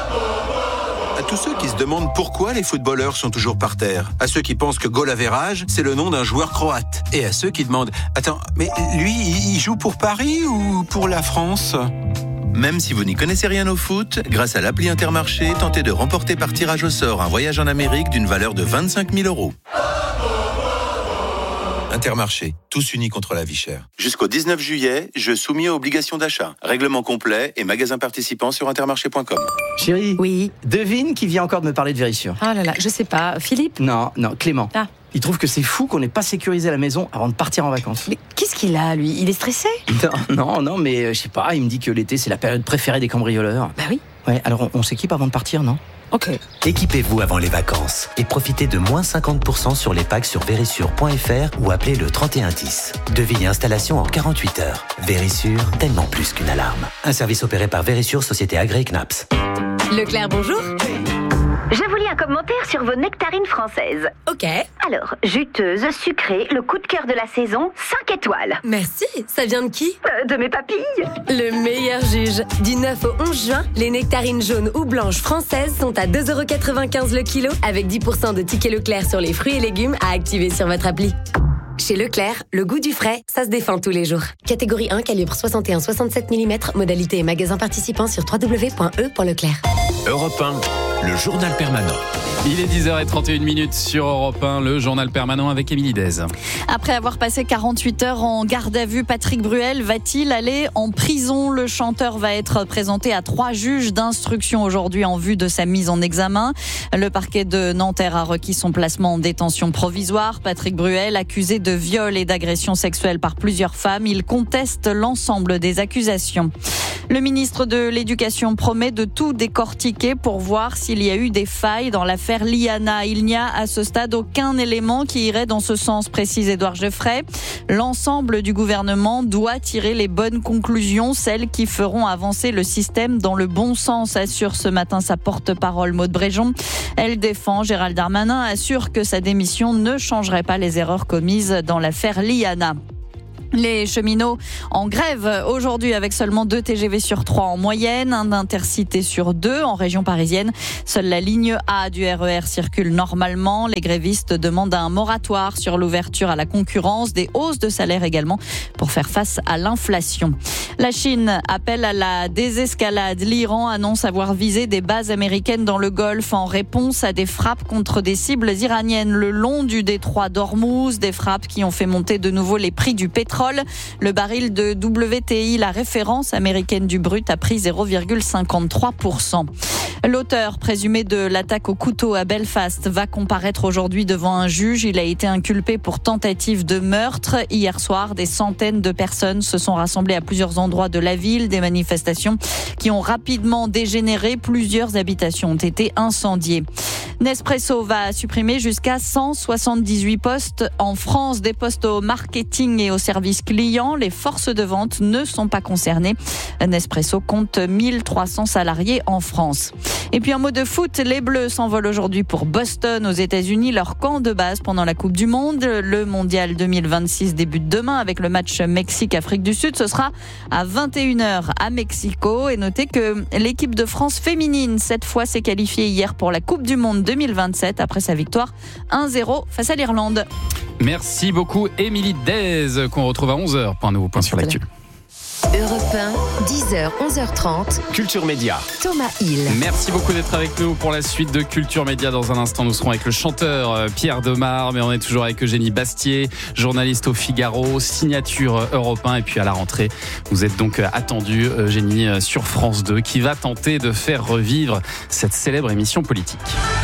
À tous ceux qui se demandent pourquoi les footballeurs sont toujours par terre, à ceux qui pensent que goal average, c'est le nom d'un joueur croate, et à ceux qui demandent « Attends, mais lui, il joue pour Paris ou pour la France ?» Même si vous n'y connaissez rien au foot, grâce à l'appli Intermarché, tentez de remporter par tirage au sort un voyage en Amérique d'une valeur de 25 000 €. Intermarché, tous unis contre la vie chère. Jusqu'au 19 juillet, jeu soumis aux obligations d'achat. Règlement complet et magasins participants sur intermarché.com. Chérie. Oui. Devine qui vient encore de me parler de Vérissure. Ah là là, je sais pas. Philippe ? Non, Clément. Ah. Il trouve que c'est fou qu'on n'ait pas sécurisé la maison avant de partir en vacances. Mais qu'est-ce qu'il a, lui ? Il est stressé ? Non, mais je sais pas, il me dit que l'été, c'est la période préférée des cambrioleurs. Bah oui. Ouais, alors on s'équipe avant de partir, non ? Ok. Équipez-vous avant les vacances et profitez de moins 50% sur les packs sur Vérissure.fr ou appelez le 3110. Devis et installation en 48 heures. Vérissure, tellement plus qu'une alarme. Un service opéré par Vérissure, société agréée CNAPS. Leclerc, bonjour. Je vous lis un commentaire sur vos nectarines françaises. Ok. Alors, juteuse, sucrée, le coup de cœur de la saison, 5 étoiles. Merci. Ça vient de qui ? De mes papilles. Le meilleur juge. Du 9 au 11 juin, les nectarines jaunes ou blanches françaises sont à 2,95 € le kilo, avec 10% de tickets Leclerc sur les fruits et légumes à activer sur votre appli. Chez Leclerc, le goût du frais, ça se défend tous les jours. Catégorie 1, calibre 61-67 mm, modalité et magasin participant sur www.e.leclerc. Europe 1, le journal permanent. Il est 10h31 sur Europe 1, le journal permanent avec Émilie Dez. Après avoir passé 48 heures en garde à vue, Patrick Bruel va-t-il aller en prison ? Le chanteur va être présenté à 3 juges d'instruction aujourd'hui en vue de sa mise en examen. Le parquet de Nanterre a requis son placement en détention provisoire. Patrick Bruel, accusé de viol et d'agression sexuelle par plusieurs femmes, il conteste l'ensemble des accusations. Le ministre de l'Éducation promet de tout décortiquer pour voir s'il y a eu des failles dans l'affaire Liana. Il n'y a à ce stade aucun élément qui irait dans ce sens, précise Édouard Geoffrey. L'ensemble du gouvernement doit tirer les bonnes conclusions, celles qui feront avancer le système dans le bon sens, assure ce matin sa porte-parole Maude Bréjon. Elle défend, Gérald Darmanin assure que sa démission ne changerait pas les erreurs commises dans l'affaire Liana. Les cheminots en grève aujourd'hui avec seulement 2 TGV sur 3 en moyenne, un d'Intercité sur 2 en région parisienne. Seule la ligne A du RER circule normalement. Les grévistes demandent un moratoire sur l'ouverture à la concurrence, des hausses de salaire également pour faire face à l'inflation. La Chine appelle à la désescalade. L'Iran annonce avoir visé des bases américaines dans le Golfe en réponse à des frappes contre des cibles iraniennes le long du détroit d'Ormuz, des frappes qui ont fait monter de nouveau les prix du pétrole. Le baril de WTI, la référence américaine du brut, a pris 0,53%. L'auteur présumé de l'attaque au couteau à Belfast va comparaître aujourd'hui devant un juge. Il a été inculpé pour tentative de meurtre. Hier soir, des centaines de personnes se sont rassemblées à plusieurs endroits de la ville. Des manifestations qui ont rapidement dégénéré. Plusieurs habitations ont été incendiées. Nespresso va supprimer jusqu'à 178 postes en France, des postes au marketing et au service client. Les forces de vente ne sont pas concernées. Nespresso compte 1300 salariés en France. Et puis un mot de foot, les Bleus s'envolent aujourd'hui pour Boston aux États-Unis, leur camp de base pendant la Coupe du Monde. Le Mondial 2026 débute demain avec le match Mexique-Afrique du Sud. Ce sera à 21h à Mexico. Et notez que l'équipe de France féminine, cette fois, s'est qualifiée hier pour la Coupe du Monde 2027 après sa victoire 1-0 face à l'Irlande. Merci beaucoup Émilie Dez, qu'on retrouve à 11h pour un nouveau point sur l'actu. Europe 1, 10h, 11h30. Culture Média. Thomas Hill. Merci beaucoup d'être avec nous pour la suite de Culture Média. Dans un instant, nous serons avec le chanteur Pierre Demar, mais on est toujours avec Eugénie Bastier, journaliste au Figaro, signature Europe 1. Et puis à la rentrée, vous êtes donc attendue, Eugénie, sur France 2, qui va tenter de faire revivre cette célèbre émission politique.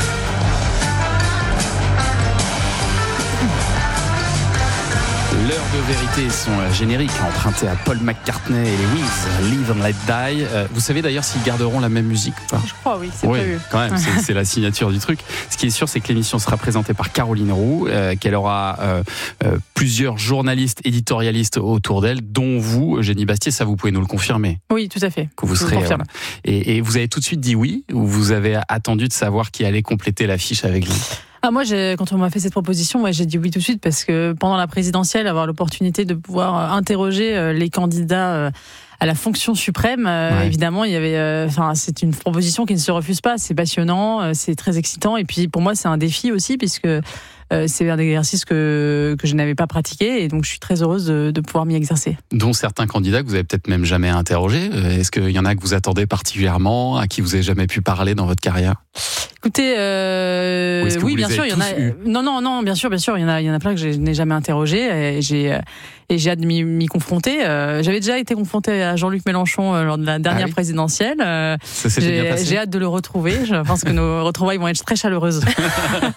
L'heure de vérité, son générique emprunté à Paul McCartney et les Wings, Live and Let Die. Vous savez d'ailleurs s'ils garderont la même musique ou pas ? Je crois, oui, c'est prévu. Quand même, c'est la signature du truc. Ce qui est sûr, c'est que l'émission sera présentée par Caroline Roux, qu'elle aura plusieurs journalistes, éditorialistes autour d'elle, dont vous, Eugénie Bastier, ça vous pouvez nous le confirmer. Oui, tout à fait. Que vous serez. Et vous avez tout de suite dit oui, ou vous avez attendu de savoir qui allait compléter l'affiche avec vous ? Moi, quand on m'a fait cette proposition, j'ai dit oui tout de suite parce que pendant la présidentielle, avoir l'opportunité de pouvoir interroger les candidats à la fonction suprême, évidemment, il y avait. C'est une proposition qui ne se refuse pas. C'est passionnant, c'est très excitant, et puis pour moi, c'est un défi aussi puisque c'est un exercice que je n'avais pas pratiqué, et donc je suis très heureuse de pouvoir m'y exercer. Dont certains candidats que vous avez peut-être même jamais interrogés. Est-ce qu'il y en a que vous attendez particulièrement, à qui vous avez jamais pu parler dans votre carrière ? Écoutez, oui, bien sûr, il y en a. Non, bien sûr, il y en a plein que je n'ai jamais interrogé, et j'ai hâte de m'y confronter. J'avais déjà été confrontée à Jean-Luc Mélenchon lors de la dernière présidentielle. Ça s'était bien passé. J'ai hâte de le retrouver. Je pense que nos retrouvailles vont être très chaleureuses. Pourquoi ?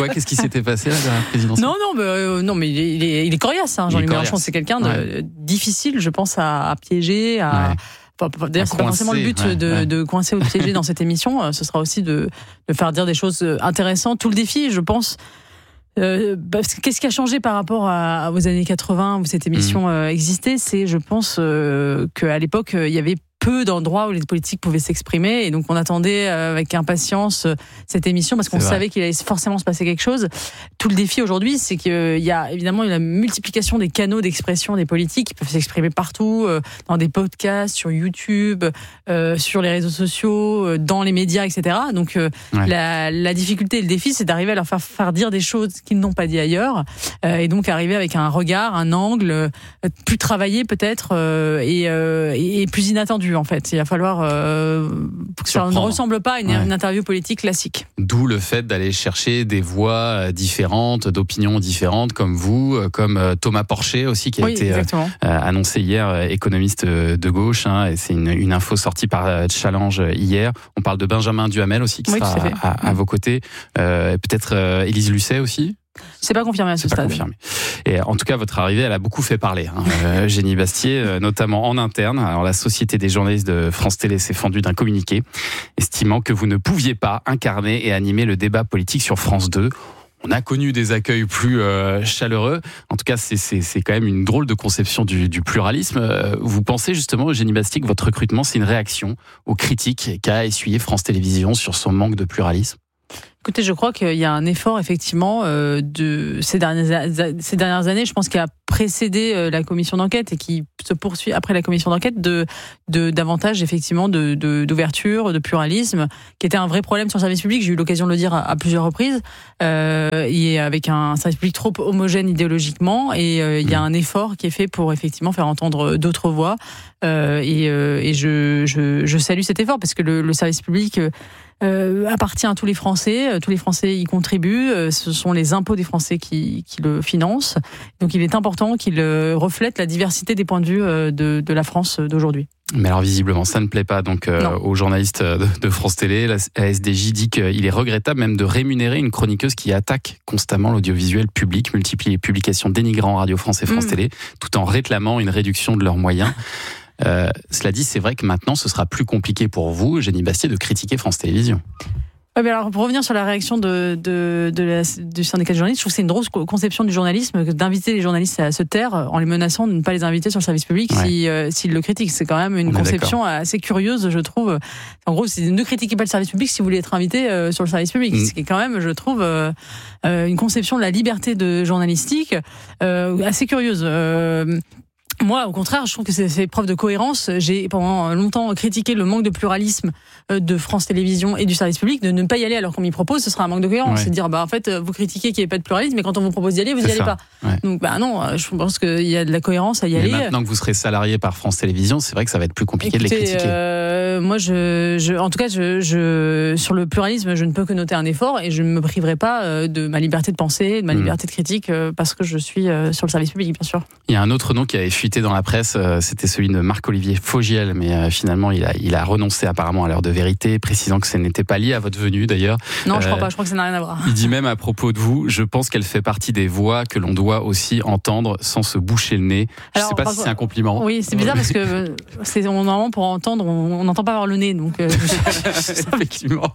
Qu'est-ce qui s'était passé à la présidentielle ? Non, mais il est coriace. Jean-Luc Mélenchon, c'est quelqu'un de difficile, je pense, à piéger, D'ailleurs, c'est pas forcément le but de coincer ou de piéger dans cette émission. Ce sera aussi de faire dire des choses intéressantes. Tout le défi, je pense. Qu'est-ce qui a changé par rapport aux années 80 où cette émission existait ? C'est, je pense, qu'à l'époque, il y avait peu d'endroits où les politiques pouvaient s'exprimer, et donc on attendait avec impatience cette émission parce qu'on savait qu'il allait forcément se passer quelque chose. Tout le défi aujourd'hui, c'est qu'il y a évidemment la multiplication des canaux d'expression des politiques qui peuvent s'exprimer partout, dans des podcasts, sur YouTube, sur les réseaux sociaux, dans les médias, etc. Donc la difficulté et le défi, c'est d'arriver à leur faire dire des choses qu'ils n'ont pas dit ailleurs, et donc arriver avec un regard, un angle plus travaillé peut-être, et plus inattendu en fait. Il va falloir que ça ne ressemble pas à une interview politique classique. D'où le fait d'aller chercher des voix différentes, d'opinions différentes, comme vous, comme Thomas Porcher aussi, qui a été annoncé hier, économiste de gauche, et c'est une info sortie par Challenge hier. On parle de Benjamin Duhamel aussi, qui sera à vos côtés. Peut-être Élise Lucet aussi. C'est pas confirmé à ce stade. Confirmé. Et en tout cas, votre arrivée, elle a beaucoup fait parler. Génie Bastier, notamment en interne. Alors, la Société des journalistes de France Télé s'est fendue d'un communiqué, estimant que vous ne pouviez pas incarner et animer le débat politique sur France 2. On a connu des accueils plus chaleureux. En tout cas, c'est quand même une drôle de conception du pluralisme. Vous pensez justement, Eugénie Bastier, que votre recrutement, c'est une réaction aux critiques qu'a essuyé France Télévisions sur son manque de pluralisme ? Écoutez, je crois qu'il y a un effort effectivement de ces dernières années, je pense, qui a précédé la commission d'enquête et qui se poursuit après la commission d'enquête, de davantage effectivement d'ouverture, de pluralisme, qui était un vrai problème sur le service public. J'ai eu l'occasion de le dire à plusieurs reprises, et avec un service public trop homogène idéologiquement, et il y a un effort qui est fait pour effectivement faire entendre d'autres voix, et je salue cet effort parce que le service public appartient à tous les Français y contribuent, ce sont les impôts des Français qui le financent, donc il est important qu'il reflète la diversité des points de vue de la France d'aujourd'hui. Mais alors visiblement ça ne plaît pas donc aux journalistes de France Télé. La SDJ dit qu'il est regrettable même de rémunérer une chroniqueuse qui attaque constamment l'audiovisuel public, multiplie les publications dénigrant Radio France et France Télé, tout en réclamant une réduction de leurs moyens. Cela dit, c'est vrai que maintenant, ce sera plus compliqué pour vous, Eugénie Bastier, de critiquer France Télévisions. Ouais, mais alors, pour revenir sur la réaction du syndicat de journalistes, je trouve que c'est une drôle conception du journalisme d'inviter les journalistes à se taire en les menaçant de ne pas les inviter sur le service public s'ils le critiquent. C'est quand même une conception assez curieuse, je trouve. En gros, c'est ne critiquez pas le service public si vous voulez être invité sur le service public. Ce qui est quand même, je trouve, une conception de la liberté de journalistique assez curieuse. Moi, au contraire, je trouve que c'est preuve de cohérence. J'ai pendant longtemps critiqué le manque de pluralisme de France Télévisions et du service public, de ne pas y aller alors qu'on m'y propose, ce sera un manque de cohérence. C'est de dire, en fait, vous critiquez qu'il n'y ait pas de pluralisme, mais quand on vous propose d'y aller, vous n'y allez pas. Donc, non, je pense qu'il y a de la cohérence à y aller. Maintenant que vous serez salarié par France Télévisions, c'est vrai que ça va être plus compliqué de les critiquer. Moi, en tout cas, sur le pluralisme, je ne peux que noter un effort et je ne me priverai pas de ma liberté de penser, de ma liberté de critique, parce que je suis sur le service public, bien sûr. Il y a un autre nom qui avait fuité dans la presse, c'était celui de Marc-Olivier Fogiel, mais finalement il a renoncé apparemment à l'heure de vérité, précisant que ce n'était pas lié à votre venue d'ailleurs. Non, je crois pas, je crois que ça n'a rien à voir. Il dit même à propos de vous, je pense qu'elle fait partie des voix que l'on doit aussi entendre sans se boucher le nez. Je ne sais pas si c'est un compliment. Oui, c'est bizarre parce que normalement pour entendre, on n'entend pas avoir le nez, donc effectivement.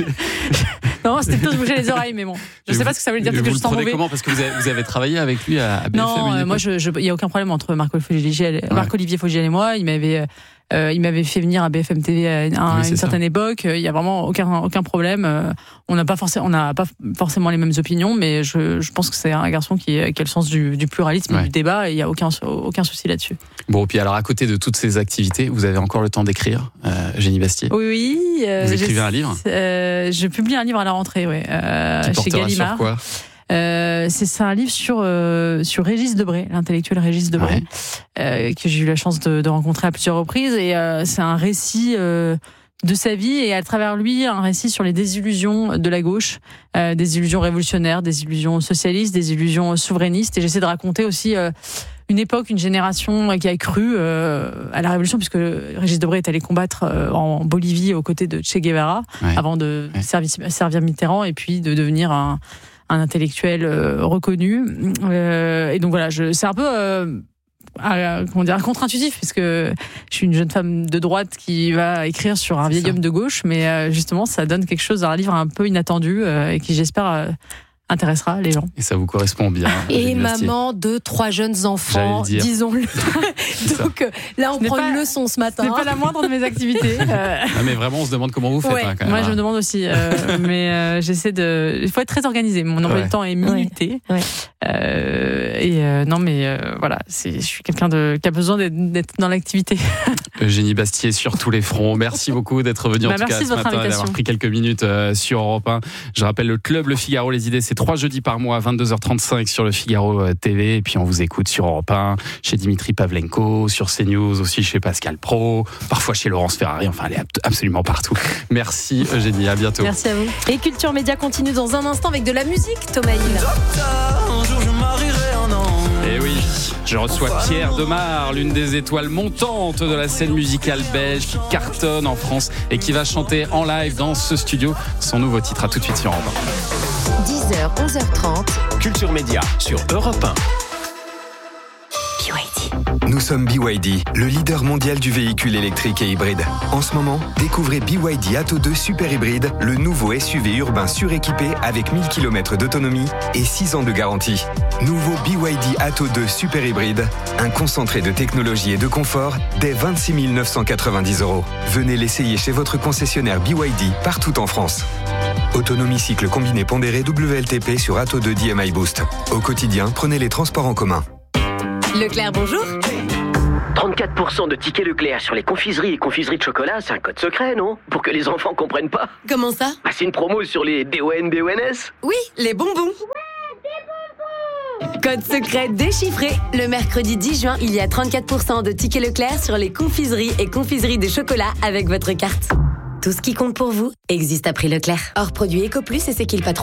Non, c'était plutôt se boucher les oreilles, mais bon. Je ne sais pas ce que ça veut dire, parce que je sens mauvais. Comment ? Parce que vous avez travaillé avec lui à BFM. Non, moi, il n'y a aucun problème entre Marc-Olivier Fogiel et moi. Il m'avait fait venir à BFM TV à une certaine époque. Il n'y a vraiment aucun problème. On n'a pas forcément les mêmes opinions, mais je pense que c'est un garçon qui a le sens du pluralisme, du débat, et il n'y a aucun souci là-dessus. Bon, puis alors à côté de toutes ces activités, vous avez encore le temps d'écrire, Génie Bastier ? Oui. Vous écrivez un livre ? Je publie un livre à la rentrée, chez Gallimard. Sur quoi ? C'est un livre sur Régis Debray, l'intellectuel Régis Debray, que j'ai eu la chance de rencontrer à plusieurs reprises, et c'est un récit de sa vie, et à travers lui un récit sur les désillusions de la gauche, des illusions révolutionnaires, des illusions socialistes, des illusions souverainistes, et j'essaie de raconter aussi une époque, une génération qui a cru à la révolution, puisque Régis Debray est allé combattre en Bolivie aux côtés de Che Guevara avant de servir Mitterrand et puis de devenir un intellectuel reconnu, et donc voilà, c'est un peu contre-intuitif, puisque je suis une jeune femme de droite qui va écrire sur un vieil homme de gauche, mais justement ça donne quelque chose, un livre un peu inattendu, et qui j'espère intéressera les gens. Et ça vous correspond bien. Et maman de 3 jeunes enfants, disons-le. Donc là, on prend une leçon ce matin. Ce n'est pas la moindre de mes activités. Mais vraiment, on se demande comment vous faites. Quand même, moi, je me demande aussi. Mais j'essaie de. Il faut être très organisé. Mon emploi du temps est minuté. Non, mais voilà, je suis quelqu'un qui a besoin d'être dans l'activité. Eugénie Bastier sur tous les fronts. Merci beaucoup d'être venue en tout cas ce matin et d'avoir pris quelques minutes sur Europe 1. Je rappelle le club Le Figaro, les idées, c'est 3 jeudis par mois à 22h35 sur Le Figaro TV. Et puis on vous écoute sur Europe 1, chez Dimitri Pavlenko, sur CNews, aussi chez Pascal Praud, parfois chez Laurence Ferrari. Enfin, elle est absolument partout. Merci Eugénie, à bientôt. Merci à vous. Et Culture Média continue dans un instant avec de la musique, Thomas Hill. Un jour je marierai un an. Et oui, je reçois Pierre Demar, l'une des étoiles montantes de la scène musicale belge qui cartonne en France et qui va chanter en live dans ce studio son nouveau titre. À tout de suite sur Europe 1. 10h, 11h30. Culture Média sur Europe 1. Nous sommes BYD, le leader mondial du véhicule électrique et hybride. En ce moment, découvrez BYD Atto 2 Super Hybride, le nouveau SUV urbain suréquipé avec 1000 km d'autonomie et 6 ans de garantie. Nouveau BYD Atto 2 Super Hybride, un concentré de technologie et de confort dès 26 990 €. Venez l'essayer chez votre concessionnaire BYD partout en France. Autonomie cycle combiné pondéré WLTP sur Atto 2 DMI Boost. Au quotidien, prenez les transports en commun. Leclerc, bonjour. 34% de tickets Leclerc sur les confiseries et confiseries de chocolat, c'est un code secret, non? Pour que les enfants comprennent pas. Comment ça? C'est une promo sur les BON-BONS. Oui, les bonbons. Code secret déchiffré. Le mercredi 10 juin, il y a 34% de tickets Leclerc sur les confiseries et confiseries de chocolat avec votre carte. Tout ce qui compte pour vous existe à prix Leclerc. Hors produit Ecoplus et c'est qu'il patron.